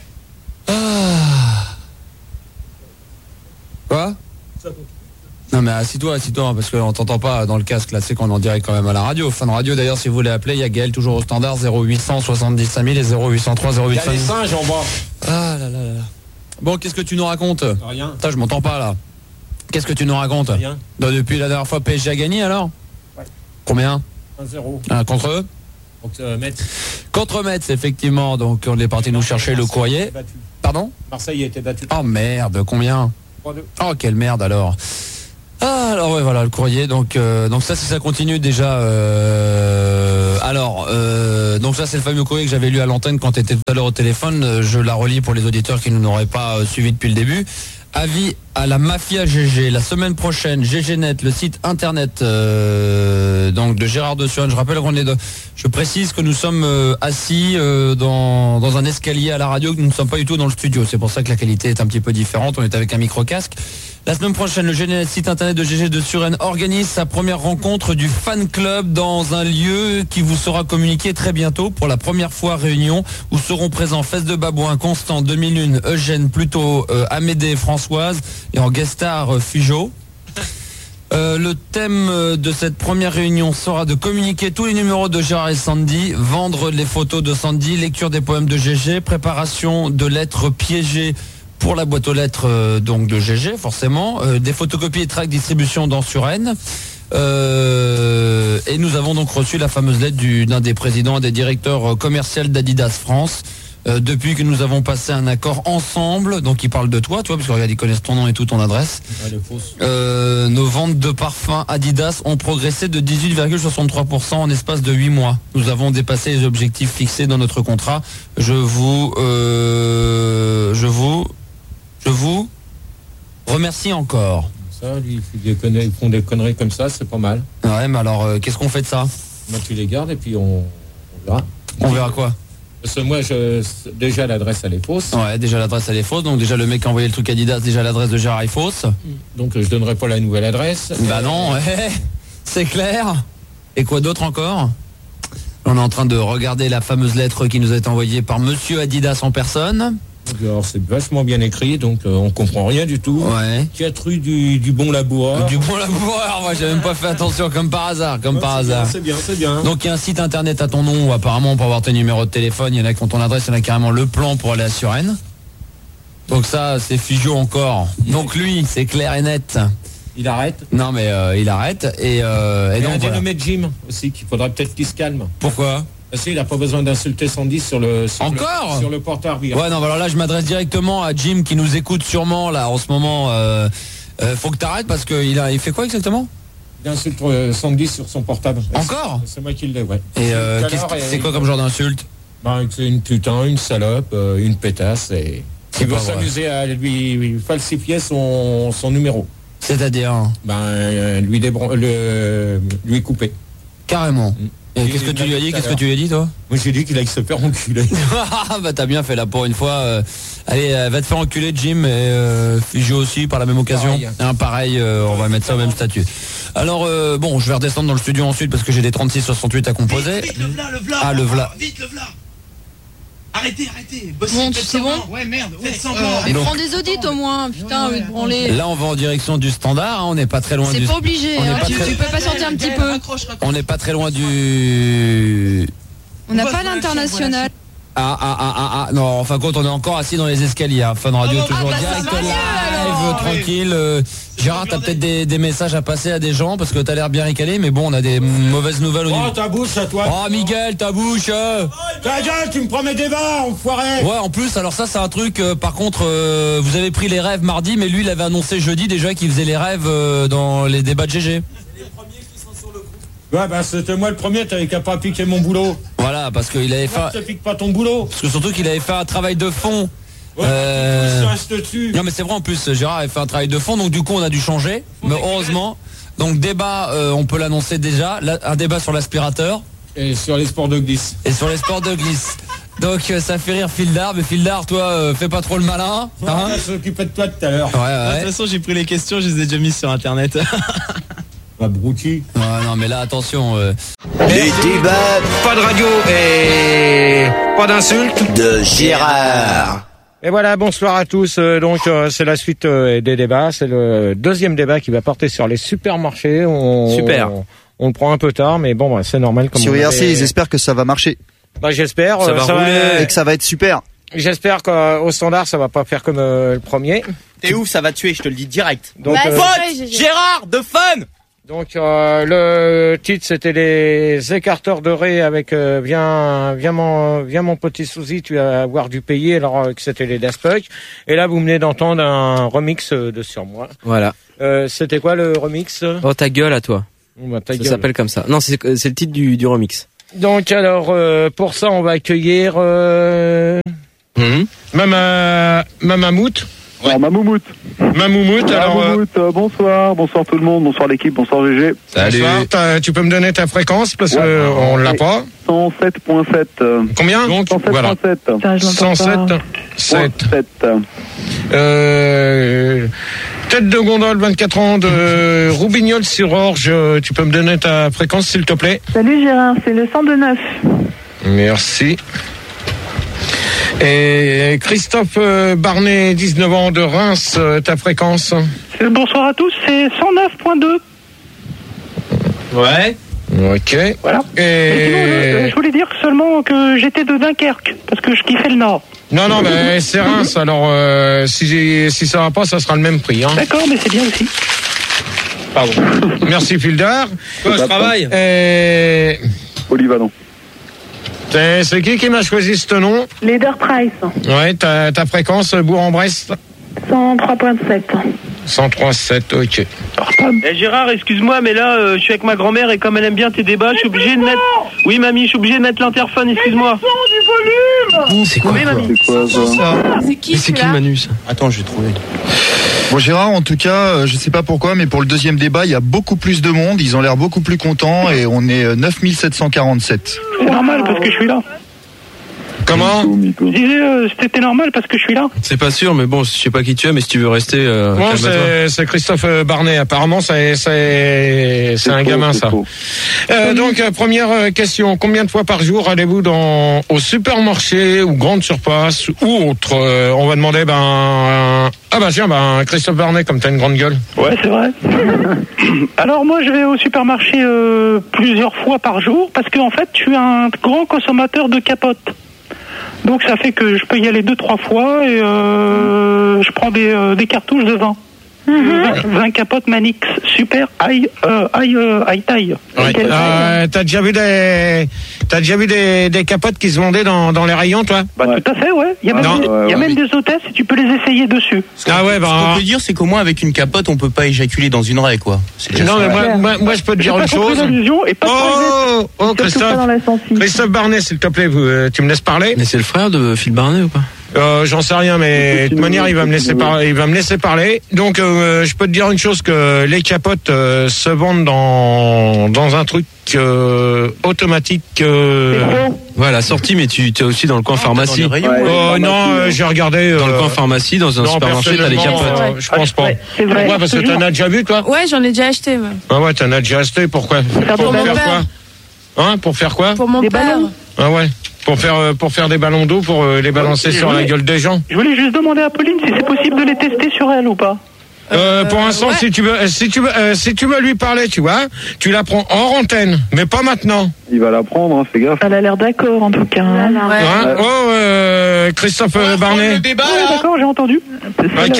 Quoi? Non mais assis-toi, parce qu'on t'entend pas dans le casque là, c'est qu'on est en direct quand même à la radio. Fin de radio d'ailleurs, si vous voulez appeler, il y a Gaël toujours au standard 0800 70 5000 et 0803 08 5000. Il y a des singes en bas. Ah là là là. Bon, qu'est-ce que tu nous racontes? Rien. Putain, je m'entends pas là. Qu'est-ce que tu nous racontes? Rien. Depuis la dernière fois, PSG a gagné alors? Ouais. Combien? 1-0. Contre eux? Contre Metz. Contre Metz, effectivement. Donc on est parti nous chercher le courrier. Pardon? Marseille a été battu. Oh merde, combien? 3-2. Oh quelle merde alors. Ah, alors ouais, voilà le courrier. Donc ça, si ça continue déjà. Donc ça, c'est le fameux courrier que j'avais lu à l'antenne quand tu étais tout à l'heure au téléphone. Je la relis pour les auditeurs qui ne l'auraient pas suivi depuis le début. Avis à la mafia GG. La semaine prochaine, GGNet, le site internet donc de Gérard de Suren. Je rappelle qu'on est je précise que nous sommes assis dans un escalier à la radio, que nous ne sommes pas du tout dans le studio. C'est pour ça que la qualité est un petit peu différente. On est avec un micro-casque. La semaine prochaine, le GGNet, site internet de GG de Suren, organise sa première rencontre du fan club dans un lieu qui vous sera communiqué très bientôt. Pour la première fois, réunion où seront présents Fesse de Babouin, Constant, 2001, Eugène, Pluto, Amédée, Françoise et en guest star Figeaud. Le thème de cette première réunion sera de communiquer tous les numéros de Gérard et Sandy, vendre les photos de Sandy, lecture des poèmes de GG, préparation de lettres piégées pour la boîte aux lettres donc de GG forcément, des photocopies et tracts distribution dans Suren. Et nous avons donc reçu la fameuse lettre d'un des présidents et des directeurs commerciaux d'Adidas France. Depuis que nous avons passé un accord ensemble, donc il parle de toi, parce que regarde, ils connaissent ton nom et tout, ton adresse. Nos ventes de parfums Adidas ont progressé de 18,63% en espace de 8 mois. Nous avons dépassé les objectifs fixés dans notre contrat. Je vous remercie encore. Ça, lui, ils font des conneries comme ça, c'est pas mal. Ouais, mais alors, qu'est-ce qu'on fait de ça? Moi, tu les gardes et puis on verra. On verra quoi? Parce que moi, déjà l'adresse elle est fausse. Ouais, déjà l'adresse elle est fausse. Donc déjà le mec qui a envoyé le truc Adidas, déjà l'adresse de Gérard est fausse. Donc je donnerai pas la nouvelle adresse. Bah non, ouais, c'est clair. Et quoi d'autre encore? On est en train de regarder la fameuse lettre qui nous a été envoyée par Monsieur Adidas en personne. Alors c'est vachement bien écrit, donc on comprend rien du tout. Ouais. Qui a tru du bon laboureur. Du bon laboureur, moi j'ai même pas fait attention, comme par hasard, C'est bien. Donc il y a un site internet à ton nom où apparemment on peut avoir tes numéros de téléphone, il y en a qui ont ton adresse, il y en a carrément le plan pour aller à Suren. Donc ça c'est Figeaud encore. Donc lui, c'est clair et net. Il arrête. Non mais il arrête et donc un voilà. dénommé Jim aussi, qu'il faudrait peut-être qu'il se calme. Pourquoi? Parce qu'il n'a pas besoin d'insulter Sandy sur le porte-arbitre. Ouais, non, alors là, je m'adresse directement à Jim qui nous écoute sûrement là en ce moment. Faut que t'arrêtes parce qu'il fait quoi exactement? Il insulte Sandy sur son portable. Encore? C'est moi qui l'ai, ouais. Et c'est quoi comme genre d'insulte? C'est une putain, une salope, une pétasse et il veut s'amuser à lui falsifier son numéro. C'est-à-dire? Lui couper. Carrément. Et qu'est-ce que tu lui as dit? Qu'est-ce que tu lui as dit, toi? Moi, j'ai dit qu'il allait se faire enculer. Bah, t'as bien fait là pour une fois. Allez, va te faire enculer, Jim, et Figeaud aussi par la même occasion. Pareil, on va mettre ça au même statut. Alors, bon, je vais redescendre dans le studio ensuite parce que j'ai des 36-68 à composer. Vite, le v'là. Ah, le v'là. Vite, le v'là. Arrêtez. Bon, c'est bon? Ouais, merde. Mais prends des audits au moins, putain, de branler. Là, on va en direction du standard, hein, on n'est pas très loin du... C'est pas obligé, hein, tu peux patienter un petit peu. On n'est pas très loin du... On n'a pas l'international. Non, en fin de compte, on est encore assis dans les escaliers, hein. Fun Radio, toujours direct, live, tranquille. Gérard, t'as peut-être des messages à passer à des gens parce que t'as l'air bien récalé, mais bon, on a des mauvaises nouvelles au niveau. Oh, ta bouche à toi. Oh, Miguel, ta bouche. Ta gueule, tu me promets des vins, enfoiré. Ouais, en plus, alors ça, c'est un truc, par contre, vous avez pris les rêves mardi, mais lui, il avait annoncé jeudi déjà qu'il faisait les rêves dans les débats de GG. Ouais, c'était moi le premier, t'avais qu'à pas piquer mon boulot. Voilà, parce qu'il avait fait... Tu piques pas ton boulot. Parce que surtout qu'il avait fait un travail de fond. Ouais, reste dessus. Non mais c'est vrai, en plus Gérard avait fait un travail de fond, donc du coup on a dû changer, mais heureusement. Donc débat, on peut l'annoncer déjà, un débat sur l'aspirateur. Et sur les sports de glisse. Donc ça fait rire Fildar, mais Fildar, toi, fais pas trop le malin. Hein, je s'occupais de toi tout à l'heure. Ouais. De toute façon, j'ai pris les questions, je les ai déjà mises sur internet. Abruti. Ouais, non mais là attention. Les débats. Pas de radio et pas d'insultes de Gérard. Et voilà, bonsoir à tous. Donc c'est la suite des débats. C'est le deuxième débat qui va porter sur les supermarchés. Super. On le prend un peu tard, mais bon, c'est normal. Comme sur IRC, ils espèrent que ça va marcher. Bah j'espère. Ça va rouler et que ça va être super. J'espère qu'au standard, ça va pas faire comme le premier. T'es ouf, ça va tuer, je te le dis direct. Donc, Gérard de Fun. Donc le titre c'était les écarteurs de Ré avec viens mon petit Souzy, tu vas avoir dû payer, alors que c'était les Daft Punk. Et là vous venez d'entendre un remix de Sur moi. Voilà. C'était quoi le remix? Oh ta gueule à toi. Ça s'appelle comme ça. Non, c'est le titre du remix. Donc alors pour ça on va accueillir Mamout. Alors, Mamoumout. Mamoumout, alors... bonsoir tout le monde, bonsoir l'équipe, bonsoir GG. Salut. Bonsoir, tu peux me donner ta fréquence parce qu'on l'a pas. 107.7. Combien donc? 107.7. Voilà. 107.7. Tête de gondole, 24 ans, de Roubignol-sur-Orge. Tu peux me donner ta fréquence s'il te plaît? Salut Gérard, c'est le 102.9. Merci. Et Christophe Barnet, 19 ans, de Reims, ta fréquence? Bonsoir à tous, c'est 109.2. Ouais. Ok. Voilà. Et sinon, je voulais dire seulement que j'étais de Dunkerque, parce que je kiffais le Nord. Non, mais c'est Reims, alors si ça va pas, ça sera le même prix. Hein. D'accord, mais c'est bien aussi. Pardon. Merci Fildar. Toi, je travaille. Polyvalent. C'est qui m'a choisi ce nom? Leader Price. Ouais, ta fréquence, Bourg-en-Bresse? 103.7. 103.7, ok. Gérard, excuse-moi, mais là, je suis avec ma grand-mère et comme elle aime bien tes débats, je suis obligé de mettre... Oui, mamie, je suis obligé de mettre l'interphone, excuse-moi. C'est quoi, oui, mamie. C'est quoi ça? C'est qui Manu, ça? Attends, je vais trouver. Bon Gérard, en tout cas, je sais pas pourquoi, mais pour le deuxième débat, il y a beaucoup plus de monde, ils ont l'air beaucoup plus contents et on est 9747. C'est normal parce que je suis là. Comment? Je disais, c'était normal parce que je suis là. C'est pas sûr, mais bon, je sais pas qui tu es, mais si tu veux rester... Bon, c'est Christophe Barnet, apparemment c'est un gamin ça. Donc première question, combien de fois par jour allez-vous au supermarché ou grande surface ou autre? On va demander Christophe Barnet, comme t'as une grande gueule. Ouais, c'est vrai. Alors moi je vais au supermarché plusieurs fois par jour parce que en fait je suis un grand consommateur de capotes. Donc ça fait que je peux y aller 2-3 fois et je prends des cartouches de vin. 20 capotes Manix super high taille. Ouais. T'as déjà vu des capotes qui se vendaient dans les rayons, toi? Tout à fait, ouais. Il y a même des hôtesses et tu peux les essayer dessus. Ah ouais, ce qu'on peut dire, c'est qu'au moins avec une capote, on peut pas éjaculer dans une raie, quoi. Non, mais moi je peux te dire une chose. Christophe Barnet, s'il te plaît, tu me laisses parler? Mais c'est le frère de Phil Barnet ou pas? J'en sais rien, mais de toute manière, il va me laisser parler. Donc, je peux te dire une chose, que les capotes se vendent dans un truc automatique. Ouais, la sortie, mais tu es aussi dans le coin pharmacie. Non, j'ai regardé dans le coin pharmacie, dans un supermarché, t'as les capotes. Je pense pas. C'est vrai. Pourquoi? Parce que t'en as déjà vu, toi? Ouais, j'en ai déjà acheté. Ah ouais, t'en as déjà acheté. Pourquoi? Pour mon père. Hein? Pour faire quoi? Pour mon père. Ah ouais. Pour faire des ballons d'eau, pour les balancer sur la gueule des gens. Je voulais juste demander à Pauline si c'est possible de les tester sur elle ou pas. Pour l'instant, ouais. si tu veux lui parler, tu vois, tu la prends hors antenne, mais pas maintenant. Il va la prendre, hein, fais gaffe. Elle a l'air d'accord en tout cas. Christophe Barnet. D'accord, j'ai entendu. Ok.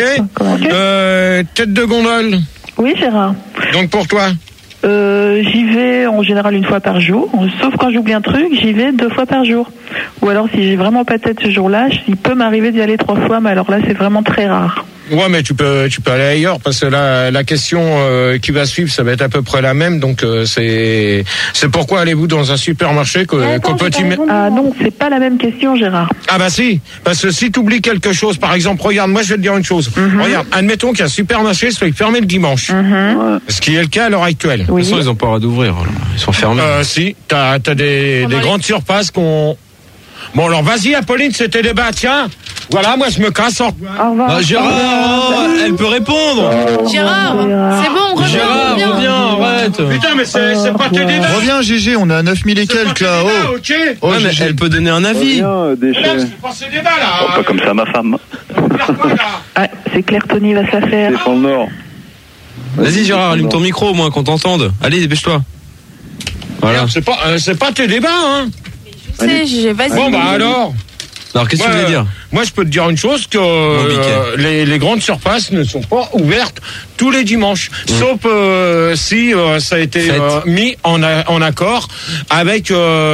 Tête de gondole. Oui, Gérard. Donc pour toi? J'y vais en général une fois par jour, sauf quand j'oublie un truc, j'y vais 2 fois par jour. Ou alors si j'ai vraiment pas de tête ce jour-là, il peut m'arriver d'y aller 3 fois, mais alors là c'est vraiment très rare. Ouais, mais tu peux aller ailleurs, parce que là, la question qui va suivre, ça va être à peu près la même. Donc c'est pourquoi allez-vous dans un supermarché qu'au petit... Ah non, c'est pas la même question, Gérard. Ah bah si, parce que si tu oublies quelque chose, par exemple, regarde, moi je vais te dire une chose. Regarde, admettons qu'un supermarché soit fermé le dimanche. Ce qui est le cas à l'heure actuelle. De toute façon, ils ont pas le droit d'ouvrir. Ils sont fermés. Si, t'as des grandes surfaces qu'on... Bon, alors vas-y, Apolline, c'était débat, tiens. Voilà, moi je me casse. Au revoir. Gérard, elle peut répondre. Gérard, c'est bon, reviens. Gérard, reviens, arrête. Putain, mais c'est pas tes débats. Reviens, GG, on est à 9000 et quelques là. Ouais, mais elle peut donner un avis. C'est pas ces débats là. Pas comme ça, ma femme. Ah, c'est clair, Tony va se la faire. C'est dans le Nord. Vas-y, Gérard, allume ton micro au moins qu'on t'entende. Allez, dépêche-toi. Voilà. C'est pas tes débats, hein. Vas-y. Bon, bah alors, qu'est-ce que tu voulais dire? Moi, je peux te dire une chose, que les grandes surfaces ne sont pas ouvertes tous les dimanches, sauf si ça a été mis en accord avec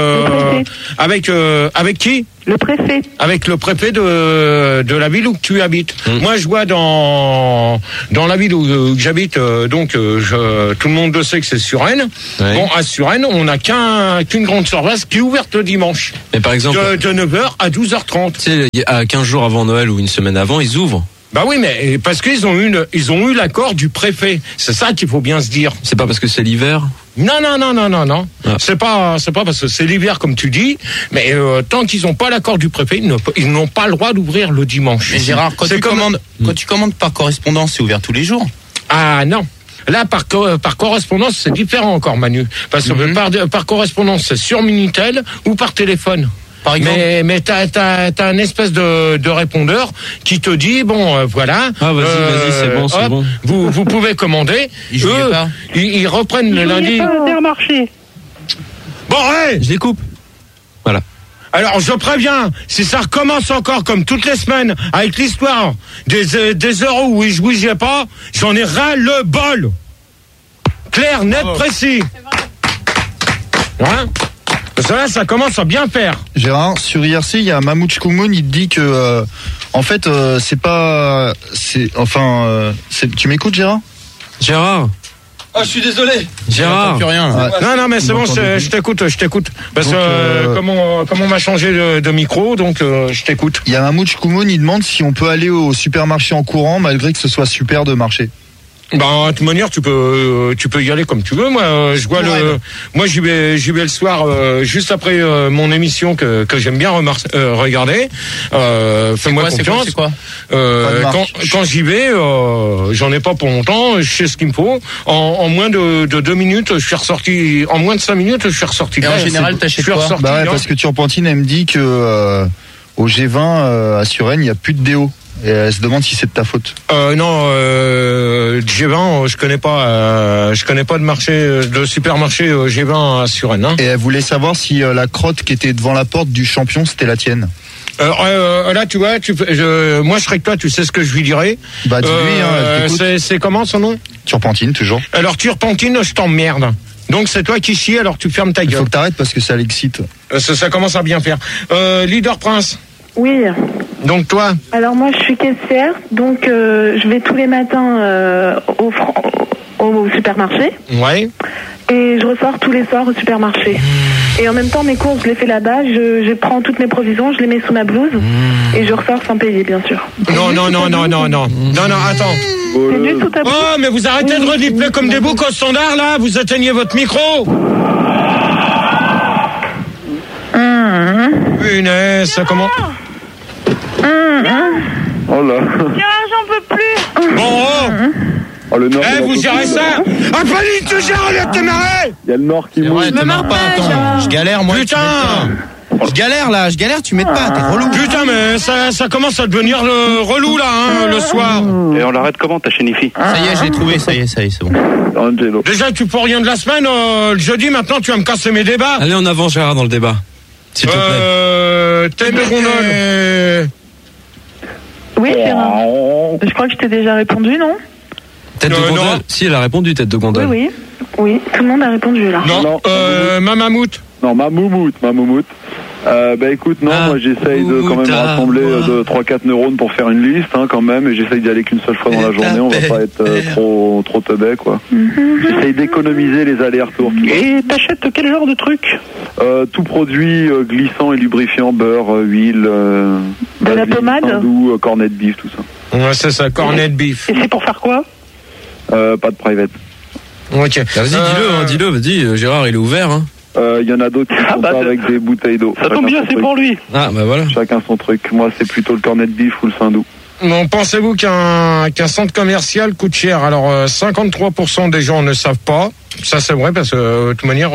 qui? Le préfet. Avec le préfet de la ville où tu habites. Moi, je vois dans la ville où j'habite, tout le monde le sait que c'est Suresnes. Ouais. Bon, à Suresnes, on n'a qu'une grande surface qui est ouverte le dimanche. Mais par exemple, de 9h à 12h30. Tu sais, à 15 jours avant Noël ou une semaine avant, ils ouvrent. Bah oui, mais parce qu'ils ont eu l'accord du préfet. C'est ça qu'il faut bien se dire. C'est pas parce que c'est l'hiver? Non. Ah. C'est pas parce que c'est l'hiver comme tu dis, mais tant qu'ils n'ont pas l'accord du préfet, ils n'ont pas le droit d'ouvrir le dimanche. Mais Gérard, quand tu commandes par correspondance, c'est ouvert tous les jours? Ah non. Là, par correspondance, c'est différent encore, Manu. Parce que par correspondance, c'est sur Minitel ou par téléphone. Par exemple. Mais t'as un espèce de répondeur qui te dit voilà. Ah vas-y, c'est bon. Vous pouvez commander. Ils reprennent le lundi. Intermarché. Bon, ouais. Je les coupe. Voilà. Alors je préviens, si ça recommence encore comme toutes les semaines avec l'histoire des euros où ils jouaient pas, j'en ai ras le bol. Clair, net, précis. Hein? Parce que là, ça commence à bien faire. Gérard, sur IRC, il y a Mahmoud Chkoumoun, il te dit que en fait tu m'écoutes, Gérard? Ah, je suis désolé. Gérard. Plus rien. Non, mais c'est bon, je t'écoute. Parce que comme on m'a changé de micro, donc je t'écoute. Il y a Mahmoud Chkoumoun, il demande si on peut aller au supermarché en courant malgré que ce soit super de marché. Bah, de toute manière, tu peux y aller comme tu veux. Moi, j'y vais le soir, juste après mon émission que j'aime bien regarder. Fais-moi confiance. C'est quoi quand j'y vais, j'en ai pas pour longtemps. Je sais ce qu'il me faut. En moins de 2 minutes, je suis ressorti. En moins de 5 minutes, je suis ressorti. Et en général, t'achètes quoi? Parce que Turpentine, elle me dit que au G20 à Suresnes, il y a plus de déo. Et elle se demande si c'est de ta faute. Non, G20, je connais pas de supermarché G20 à Suresnes. Hein. Et elle voulait savoir si la crotte qui était devant la porte du champion, c'était la tienne. Là, tu vois, moi je serais que toi, tu sais ce que je lui dirais. Bah dis-lui, c'est comment son nom? Turpentine, toujours. Alors Turpentine, je t'emmerde. Donc c'est toi qui chies, alors tu fermes ta gueule. Il faut que t'arrêtes parce que ça l'excite. Ça commence à bien faire. Leader Prince. Oui. Donc toi? Alors moi je suis caissière, donc je vais tous les matins au supermarché. Ouais. Et je ressors tous les soirs au supermarché. Et en même temps mes courses je les fais là-bas, je prends toutes mes provisions, je les mets sous ma blouse et je ressors sans payer bien sûr. Non, attends. C'est du tout à bout. Oh mais vous arrêtez de redifler comme des boucs au standard là, vous éteignez votre micro. Punaise, ça commence. Oh là. J'en peux plus. Bon, Oh, le nord. vous gérez ça. Ah, Pauline, tu gères, au lieu de te marrer. Il y a le nord qui mouille. Te marre pas, attends. Je galère, moi. Putain. Je galère, tu m'aides pas, t'es relou. Putain, mais ça commence à devenir relou là, le soir. Et on l'arrête comment, ta chaîne IFI? Ça y est, je l'ai trouvé, ça y est, c'est bon. Angelo. Déjà, tu peux rien de la semaine, le jeudi, maintenant, tu vas me casser mes débats. Allez, en avant, Gérard, dans le débat. S'il te plaît. Tête de gondole. Oui, Gérard. Je crois que je t'ai déjà répondu, non? Tête de gondole. Si, elle a répondu, tête de gondole. Oui, tout le monde a répondu là. Non, Mamamout. Non, Mamoumout. Bah écoute, moi j'essaye de quand même rassembler de 3-4 neurones pour faire une liste quand même, et j'essaye d'y aller qu'une seule fois dans la journée, on va pas être trop teubé quoi. J'essaye d'économiser les allers-retours. Et t'achètes quel genre de truc? Tout produit glissant et lubrifiant, beurre, huile, de la pommade, doux, cornet de beef, tout ça. Ouais, c'est ça, cornet de beef. Et c'est pour faire quoi? Pas de private. Ok. Vas-y, dis-le, vas-y, Gérard, il est ouvert. Il y en a d'autres qui font ça avec des bouteilles d'eau. Ça tombe bien, c'est pour lui. Ah, bah voilà. Chacun son truc. Moi, c'est plutôt le cornet de beef ou le saindoux. Bon, pensez-vous qu'un centre commercial coûte cher? Alors, 53% des gens ne savent pas. Ça, c'est vrai, parce que, de toute manière...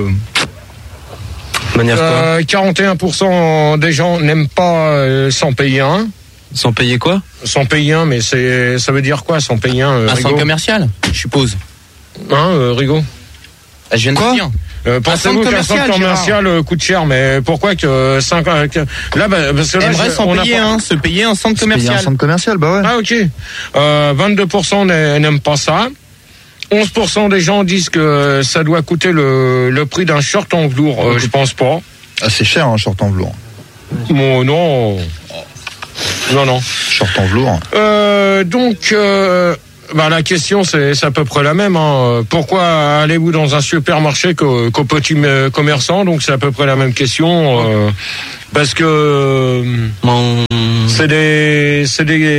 41% des gens n'aiment pas sans payer un. Sans payer quoi? Sans payer un, mais ça veut dire quoi, sans payer un? Un centre commercial, je suppose. Rigaud? Je viens de te dire. Pensez-vous qu'un centre commercial coûte cher? Mais pourquoi que 5 là, parce que là, aimerait se payer un centre commercial. Un centre commercial, bah ouais. Ah, ok. 22% n'aiment pas ça. 11% des gens disent que ça doit coûter le prix d'un short en velours. Je pense pas. Ah, c'est cher un short en velours. Bon, non. Short en velours. Donc, la question c'est à peu près la même. Pourquoi allez-vous dans un supermarché qu'au petit commerçant? Donc c'est à peu près la même question. Parce que c'est des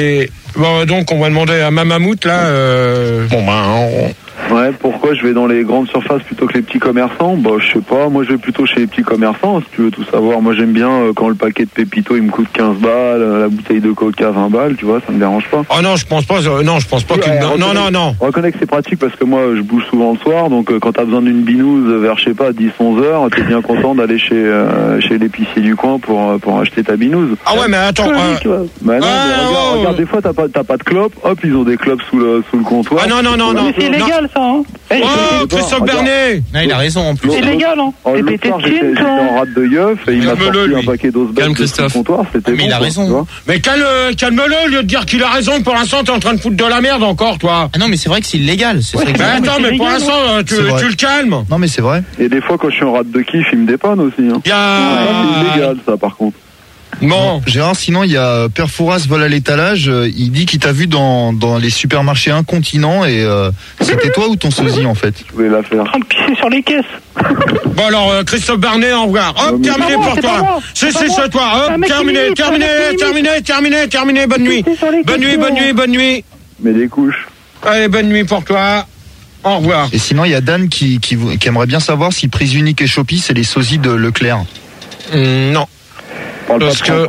Bon, donc on va demander à Mamamout là. Ouais, pourquoi je vais dans les grandes surfaces plutôt que les petits commerçants? Bah, je sais pas, moi je vais plutôt chez les petits commerçants, si tu veux tout savoir. Moi j'aime bien quand le paquet de Pépito il me coûte 15 balles, la bouteille de Coca 20 balles, tu vois, ça me dérange pas. Oh non, je pense pas qu'il... Non. On reconnaît que c'est pratique parce que moi je bouge souvent le soir, donc quand t'as besoin d'une binouse vers, je sais pas, 10-11 heures, t'es bien content d'aller chez l'épicier du coin pour acheter ta binouse. Ah ouais, mais attends... Bah non, mais regarde, des fois t'as pas de clope, hop, ils ont des clopes sous le comptoir. Ah non. Mais c'est illégal ça, hein. Oh, Christophe Bernet! Ah, il a raison en plus. C'est légal, hein. Et l'autre soir, j'étais en rate de yeuf et il m'a sorti un paquet d'Osbeth sur le comptoir. C'était mais il a raison. Mais calme-le, au lieu de dire qu'il a raison. Pour l'instant, t'es en train de foutre de la merde encore, toi. Ah non, mais c'est vrai que c'est illégal. Attends, mais pour l'instant, tu le calmes. Non, mais c'est vrai. Et des fois, quand je suis en rate de kiff, il me dépanne aussi. Hein. C'est illégal, ça, par contre. Bon. Gérard, sinon il y a Père Fouras vole à l'étalage, il dit qu'il t'a vu dans les supermarchés incontinents et c'était toi ou ton sosie en fait? Je voulais la faire. En train de pisser sur les caisses. Bon alors Christophe Bernet, au revoir. Hop, terminé pour toi. C'est toi. Hop, terminé. Bonne nuit. Mais des couches. Allez, bonne nuit pour toi. Au revoir. Et sinon il y a Dan qui aimerait bien savoir si Prise Unique et Shopee c'est les sosies de Leclerc. Non. Parce que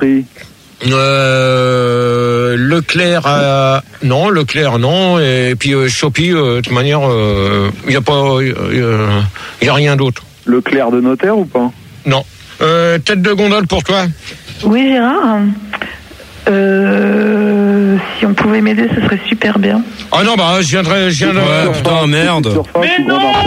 Leclerc non, et puis Shopee de toute manière il y a rien d'autre. Leclerc de notaire ou pas? Non. Tête de gondole pour toi. Oui Gérard. Si on pouvait m'aider, ce serait super bien. Ah non, bah je viendrai. Putain, merde. Mais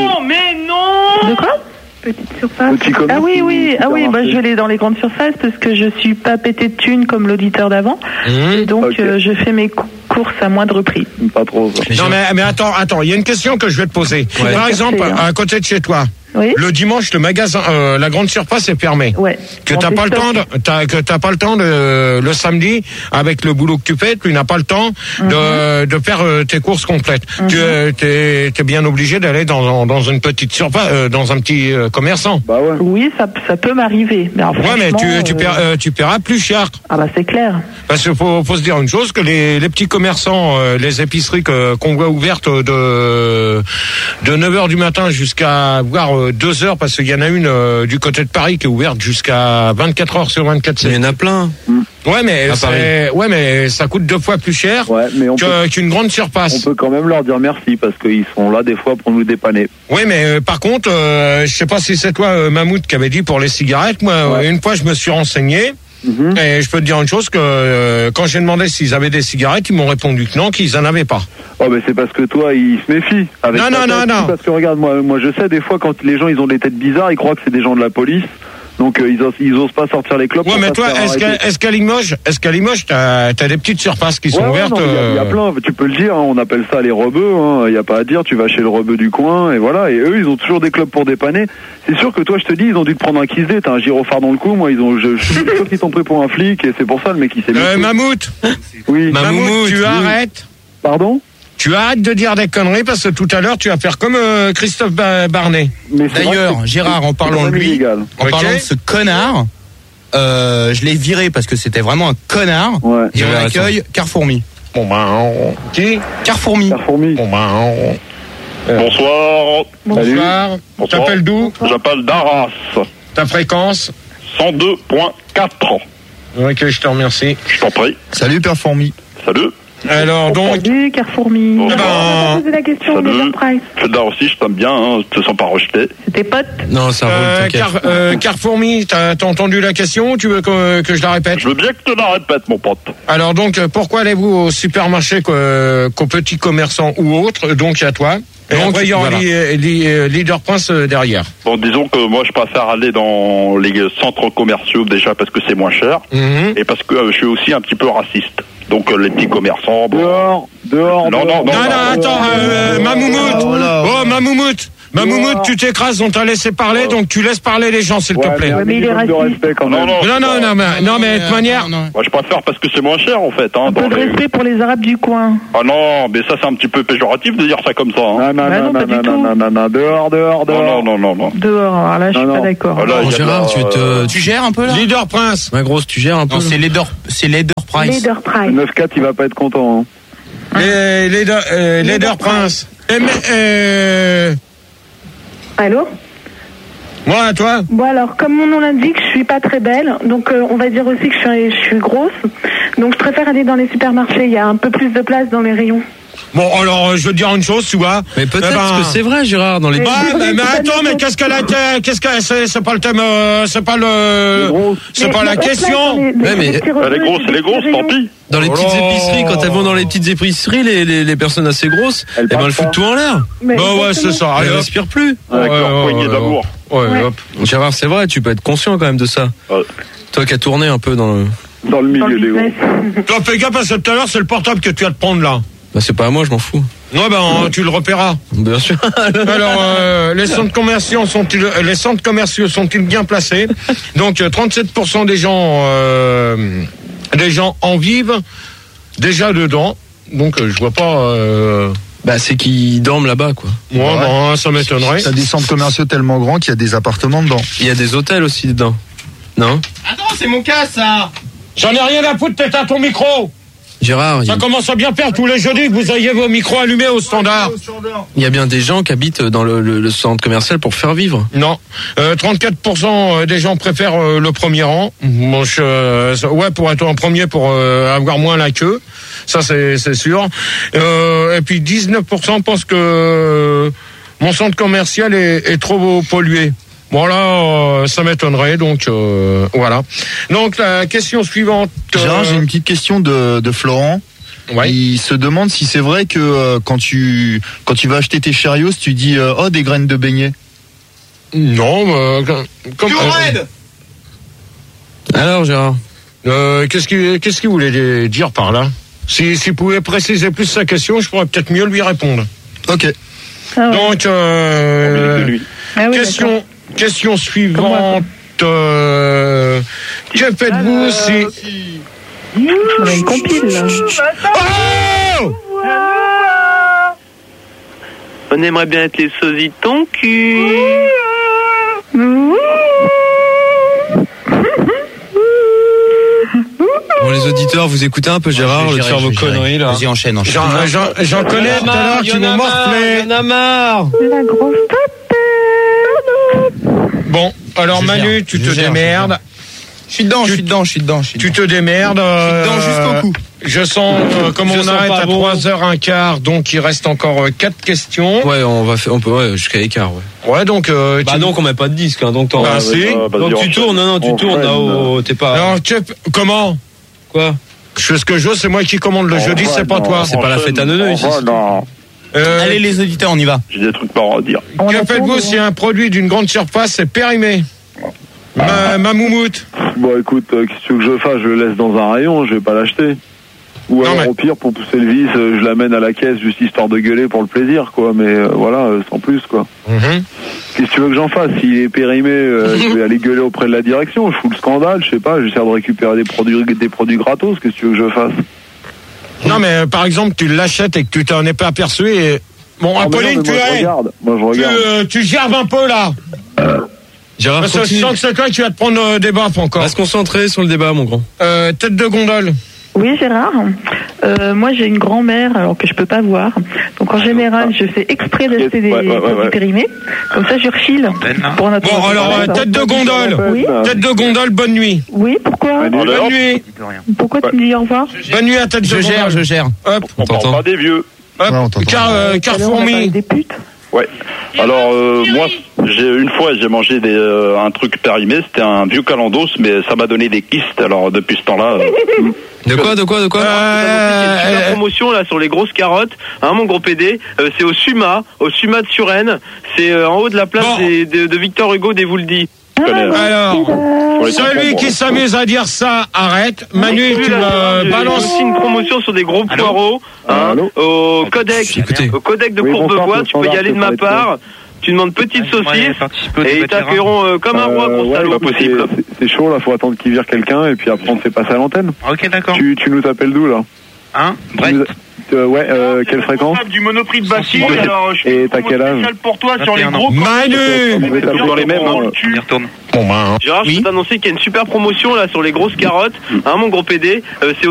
non. De quoi? Petite surface. Ah oui, bah je vais aller dans les grandes surfaces parce que je suis pas pété de thunes comme l'auditeur d'avant. Et donc je fais mes courses à moindre prix. Pas trop. Non mais attends, il y a une question que je vais te poser. Ouais. Par exemple, à côté de chez toi. Oui. Le dimanche, le magasin, la grande surface est fermée. Ouais. Que t'as pas le temps le samedi, avec le boulot que tu fais, tu n'as pas le temps de faire tes courses complètes. Tu es bien obligé d'aller dans une petite surface, dans un petit commerçant. Bah ouais. Oui, ça peut m'arriver. Mais alors, ouais, mais tu paieras plus cher. Ah bah c'est clair. Parce qu'il faut se dire une chose, que les petits commerçants, les épiceries qu'on voit ouvertes de 9h du matin jusqu'à voire 2h, parce qu'il y en a une du côté de Paris qui est ouverte jusqu'à 24h sur 24. Il y en a plein. Ouais, mais ça coûte 2 fois plus cher qu'une grande surface. On peut quand même leur dire merci parce qu'ils sont là des fois pour nous dépanner. Oui, mais par contre, je sais pas si c'est toi, Mammouth, qui avait dit pour les cigarettes. Moi, une fois, je me suis renseigné. Et je peux te dire une chose, que quand j'ai demandé s'ils avaient des cigarettes, ils m'ont répondu que non, qu'ils en avaient pas. Oh, mais c'est parce que toi, ils se méfient. Non. Parce que regarde, moi je sais des fois quand les gens ils ont des têtes bizarres, ils croient que c'est des gens de la police. Donc ils osent pas sortir les clopes. Ouais, mais toi, est-ce qu'à Limoges, t'as des petites surfaces qui sont ouvertes? Il y a plein. Tu peux le dire. Hein, on appelle ça les rebeux. Il y a pas à dire. Tu vas chez le rebeu du coin et voilà. Et eux, ils ont toujours des clopes pour dépanner. C'est sûr que toi, je te dis, ils ont dû te prendre un kiss-dé. T'as un gyrophare dans le cou. Moi, je suis sûr qu'ils sont pris pour un flic et c'est pour ça le mec il s'est mis. Mammouth. Oui. Mammouth, tu arrêtes. Pardon? Tu arrêtes de dire des conneries parce que tout à l'heure tu vas faire comme Christophe Barnet. D'ailleurs, Gérard, en parlant de lui, parlant de ce connard, je l'ai viré parce que c'était vraiment un connard. Ouais. Et on accueille Carrefourmi. Bon qui? Carrefourmi. Bon bonsoir. Bonsoir. T'appelles d'où? J'appelle d'Arras. Ta fréquence? 102.4. Ok, je te remercie. Je t'en prie. Salut Père Fourmi. Salut. Alors donc. Salut Carrefourmi. On va poser la question de Price. Je suis là aussi, je t'aime bien, hein, je te sens pas rejeté. C'est tes potes? Non, ça roule, t'inquiète. Carrefourmi, t'as entendu la question ou tu veux que je la répète? Je veux bien que tu la répètes, mon pote. Alors donc, pourquoi allez-vous au supermarché qu'aux petits commerçants ou autres, donc à toi? Et en voyant Leader Prince derrière. Bon, disons que moi je préfère aller dans les centres commerciaux déjà parce que c'est moins cher et parce que je suis aussi un petit peu raciste. Donc les petits commerçants. Bon... Dehors. Non, attends, Mammouth. Mammouth, tu t'écrases, on t'a laissé parler, donc tu laisses parler les gens, s'il te plaît. Mais il est raciste. Non, mais de toute manière. Moi, je préfère parce que c'est moins cher, en fait. Hein, un peu de respect pour les Arabes du coin. Ah non, mais ça, c'est un petit peu péjoratif de dire ça comme ça. Hein. Non, dehors. Non. Dehors, alors là, je suis pas d'accord. Gérard, tu gères un peu là? Leader Prince. Ma grosse, tu gères un peu. Non, c'est Leader Price. Leader Price. 9-4, il va pas être content. Hein. Leader Prince. Allô? Moi, toi? Bon alors, comme mon nom l'indique, je suis pas très belle, donc on va dire aussi que je suis grosse. Donc je préfère aller dans les supermarchés, il y a un peu plus de place dans les rayons. Bon, alors, je veux te dire une chose, tu vois. Mais peut-être que c'est vrai, Gérard, dans les... mais attends, mais qu'est-ce qu'elle a été... C'est pas le thème... c'est pas la question. Elle est grosse, tant pis. Dans les petites épiceries, quand elles vont dans les petites épiceries, les personnes assez grosses, elles foutent tout en l'air. Bah ouais, c'est ça. Elles respirent plus. Avec leur poignée d'amour. Ouais, hop. Gérard, c'est vrai, tu peux être conscient quand même de ça. Toi qui as tourné un peu dans le milieu des gros. Toi, fais gaffe, parce que tout à l'heure, c'est le portable que tu vas te prendre là. Bah c'est pas à moi, je m'en fous. Non, tu le repéreras. Bien sûr. Alors, les centres commerciaux sont-ils bien placés? Donc, 37% des gens en vivent déjà dedans. Donc, je vois pas. Bah c'est qu'ils dorment là-bas, quoi. Ouais, bon, ça m'étonnerait. T'as des centres commerciaux tellement grands qu'il y a des appartements dedans. Il y a des hôtels aussi dedans. Non? Attends, c'est mon cas, ça. J'en ai rien à foutre, t'es à ton micro. Gérard, ça commence à bien faire tous les jeudis que vous ayez vos micros allumés au standard. Il y a bien des gens qui habitent dans le centre commercial pour faire vivre. Non, 34% des gens préfèrent le premier rang. Bon, pour être en premier, pour avoir moins la queue. Ça, c'est sûr. Et puis 19% pensent que mon centre commercial est trop pollué. Voilà, ça m'étonnerait, donc voilà. Donc la question suivante. Gérard, j'ai une petite question de Florent. Ouais. Il se demande si c'est vrai que quand tu vas acheter tes Cheerios, tu dis des graines de beignet. Non, comme. Alors Gérard, qu'est-ce qu'il voulait dire par là? S'il pouvait préciser plus sa question, je pourrais peut-être mieux lui répondre. Ok. Donc question suivante. Que faites-vous si... On a une compile, là. Oh! On aimerait bien être les sosies de ton cul. Bon, les auditeurs, vous écoutez un peu Gérard, le faire vos conneries là. Vas-y, enchaîne. J'en connais tout à l'heure, tu m'as morflé. Il y en a marre. La grosse Bon, alors Manu, tu te démerdes. Je suis dedans. Tu te démerdes. Jusqu'au cou. Je sens comme on arrête à 3h15, donc il reste encore 4 questions. Ouais, on peut jusqu'à l'écart, ouais. Ouais, donc donc on met pas de disque, hein, donc donc tu tournes, tu tournes là-haut, t'es pas. Alors comment? Quoi? Je fais ce que je veux, c'est moi qui commande le jeudi, c'est pas toi. C'est pas la fête à neuneux ici. Allez les auditeurs, on y va. J'ai des trucs pas à dire. Que faites-vous si un produit d'une grande surface est périmé? Ma moumoute. Bon, écoute, qu'est-ce que tu veux que je fasse? Je le laisse dans un rayon, je vais pas l'acheter. Ou alors, au pire, pour pousser le vis, je l'amène à la caisse juste histoire de gueuler pour le plaisir, quoi. Mais voilà, sans plus, quoi. Qu'est-ce que tu veux que j'en fasse? S'il est périmé, je vais aller gueuler auprès de la direction. Je fous le scandale, je sais pas. J'essaie de récupérer des produits gratos. Qu'est-ce que tu veux que je fasse? Non, mais par exemple, tu l'achètes et que tu t'en es pas aperçu et... Bon, Apolline, Moi, je regarde. Tu gerbes un peu, là. Gérard, parce que je sens que c'est toi qui vas te prendre des baffes encore. Va se concentrer sur le débat, mon grand. Tête de gondole. Oui, Gérard. Moi, j'ai une grand-mère, alors que je peux pas voir. Donc, en général, je fais exprès d'acheter des produits périmés. Comme ça, je refile. Pour notre bon, alors, tête de gondole. Oui. Tête de gondole, bonne nuit. Oui, pourquoi? Bonne nuit. Pourquoi tu me dis au revoir? Bonne nuit à tête de gondole. Je gère. Hop. On parle pas des vieux. Hop. Carfourmi. Des putes. Ouais. Alors moi, une fois j'ai mangé un truc périmé, c'était un vieux calendos, mais ça m'a donné des kystes. Alors depuis ce temps-là. De quoi Il y a une super promotion là sur les grosses carottes, hein, mon gros PD. C'est au Suma de Suresnes. C'est en haut de la place de Victor Hugo des Vouldis. Alors, celui qui s'amuse à dire ça, arrête. Manu, tu me balances. aussi une promotion sur des gros poireaux, hein, au codec de Courbevoie. Tu peux y aller de ma part. Tu demandes petite saucisse et ils t'accueilleront comme un roi, gros salaud. Pas possible. C'est chaud là, faut attendre qu'il vire quelqu'un et puis après on te fait passer à l'antenne. Ok, d'accord. Tu nous appelles d'où là? Hein? Brett. Quelle fréquence? Du Monoprix de Bastille. Alors, et t'as quel âge? Pour toi sur les gros. Manu! Dans les mêmes. On y retourne. Gérard, je peux t'annoncer qu'il y a une super promotion là sur les grosses carottes, hein, mon gros PD. C'est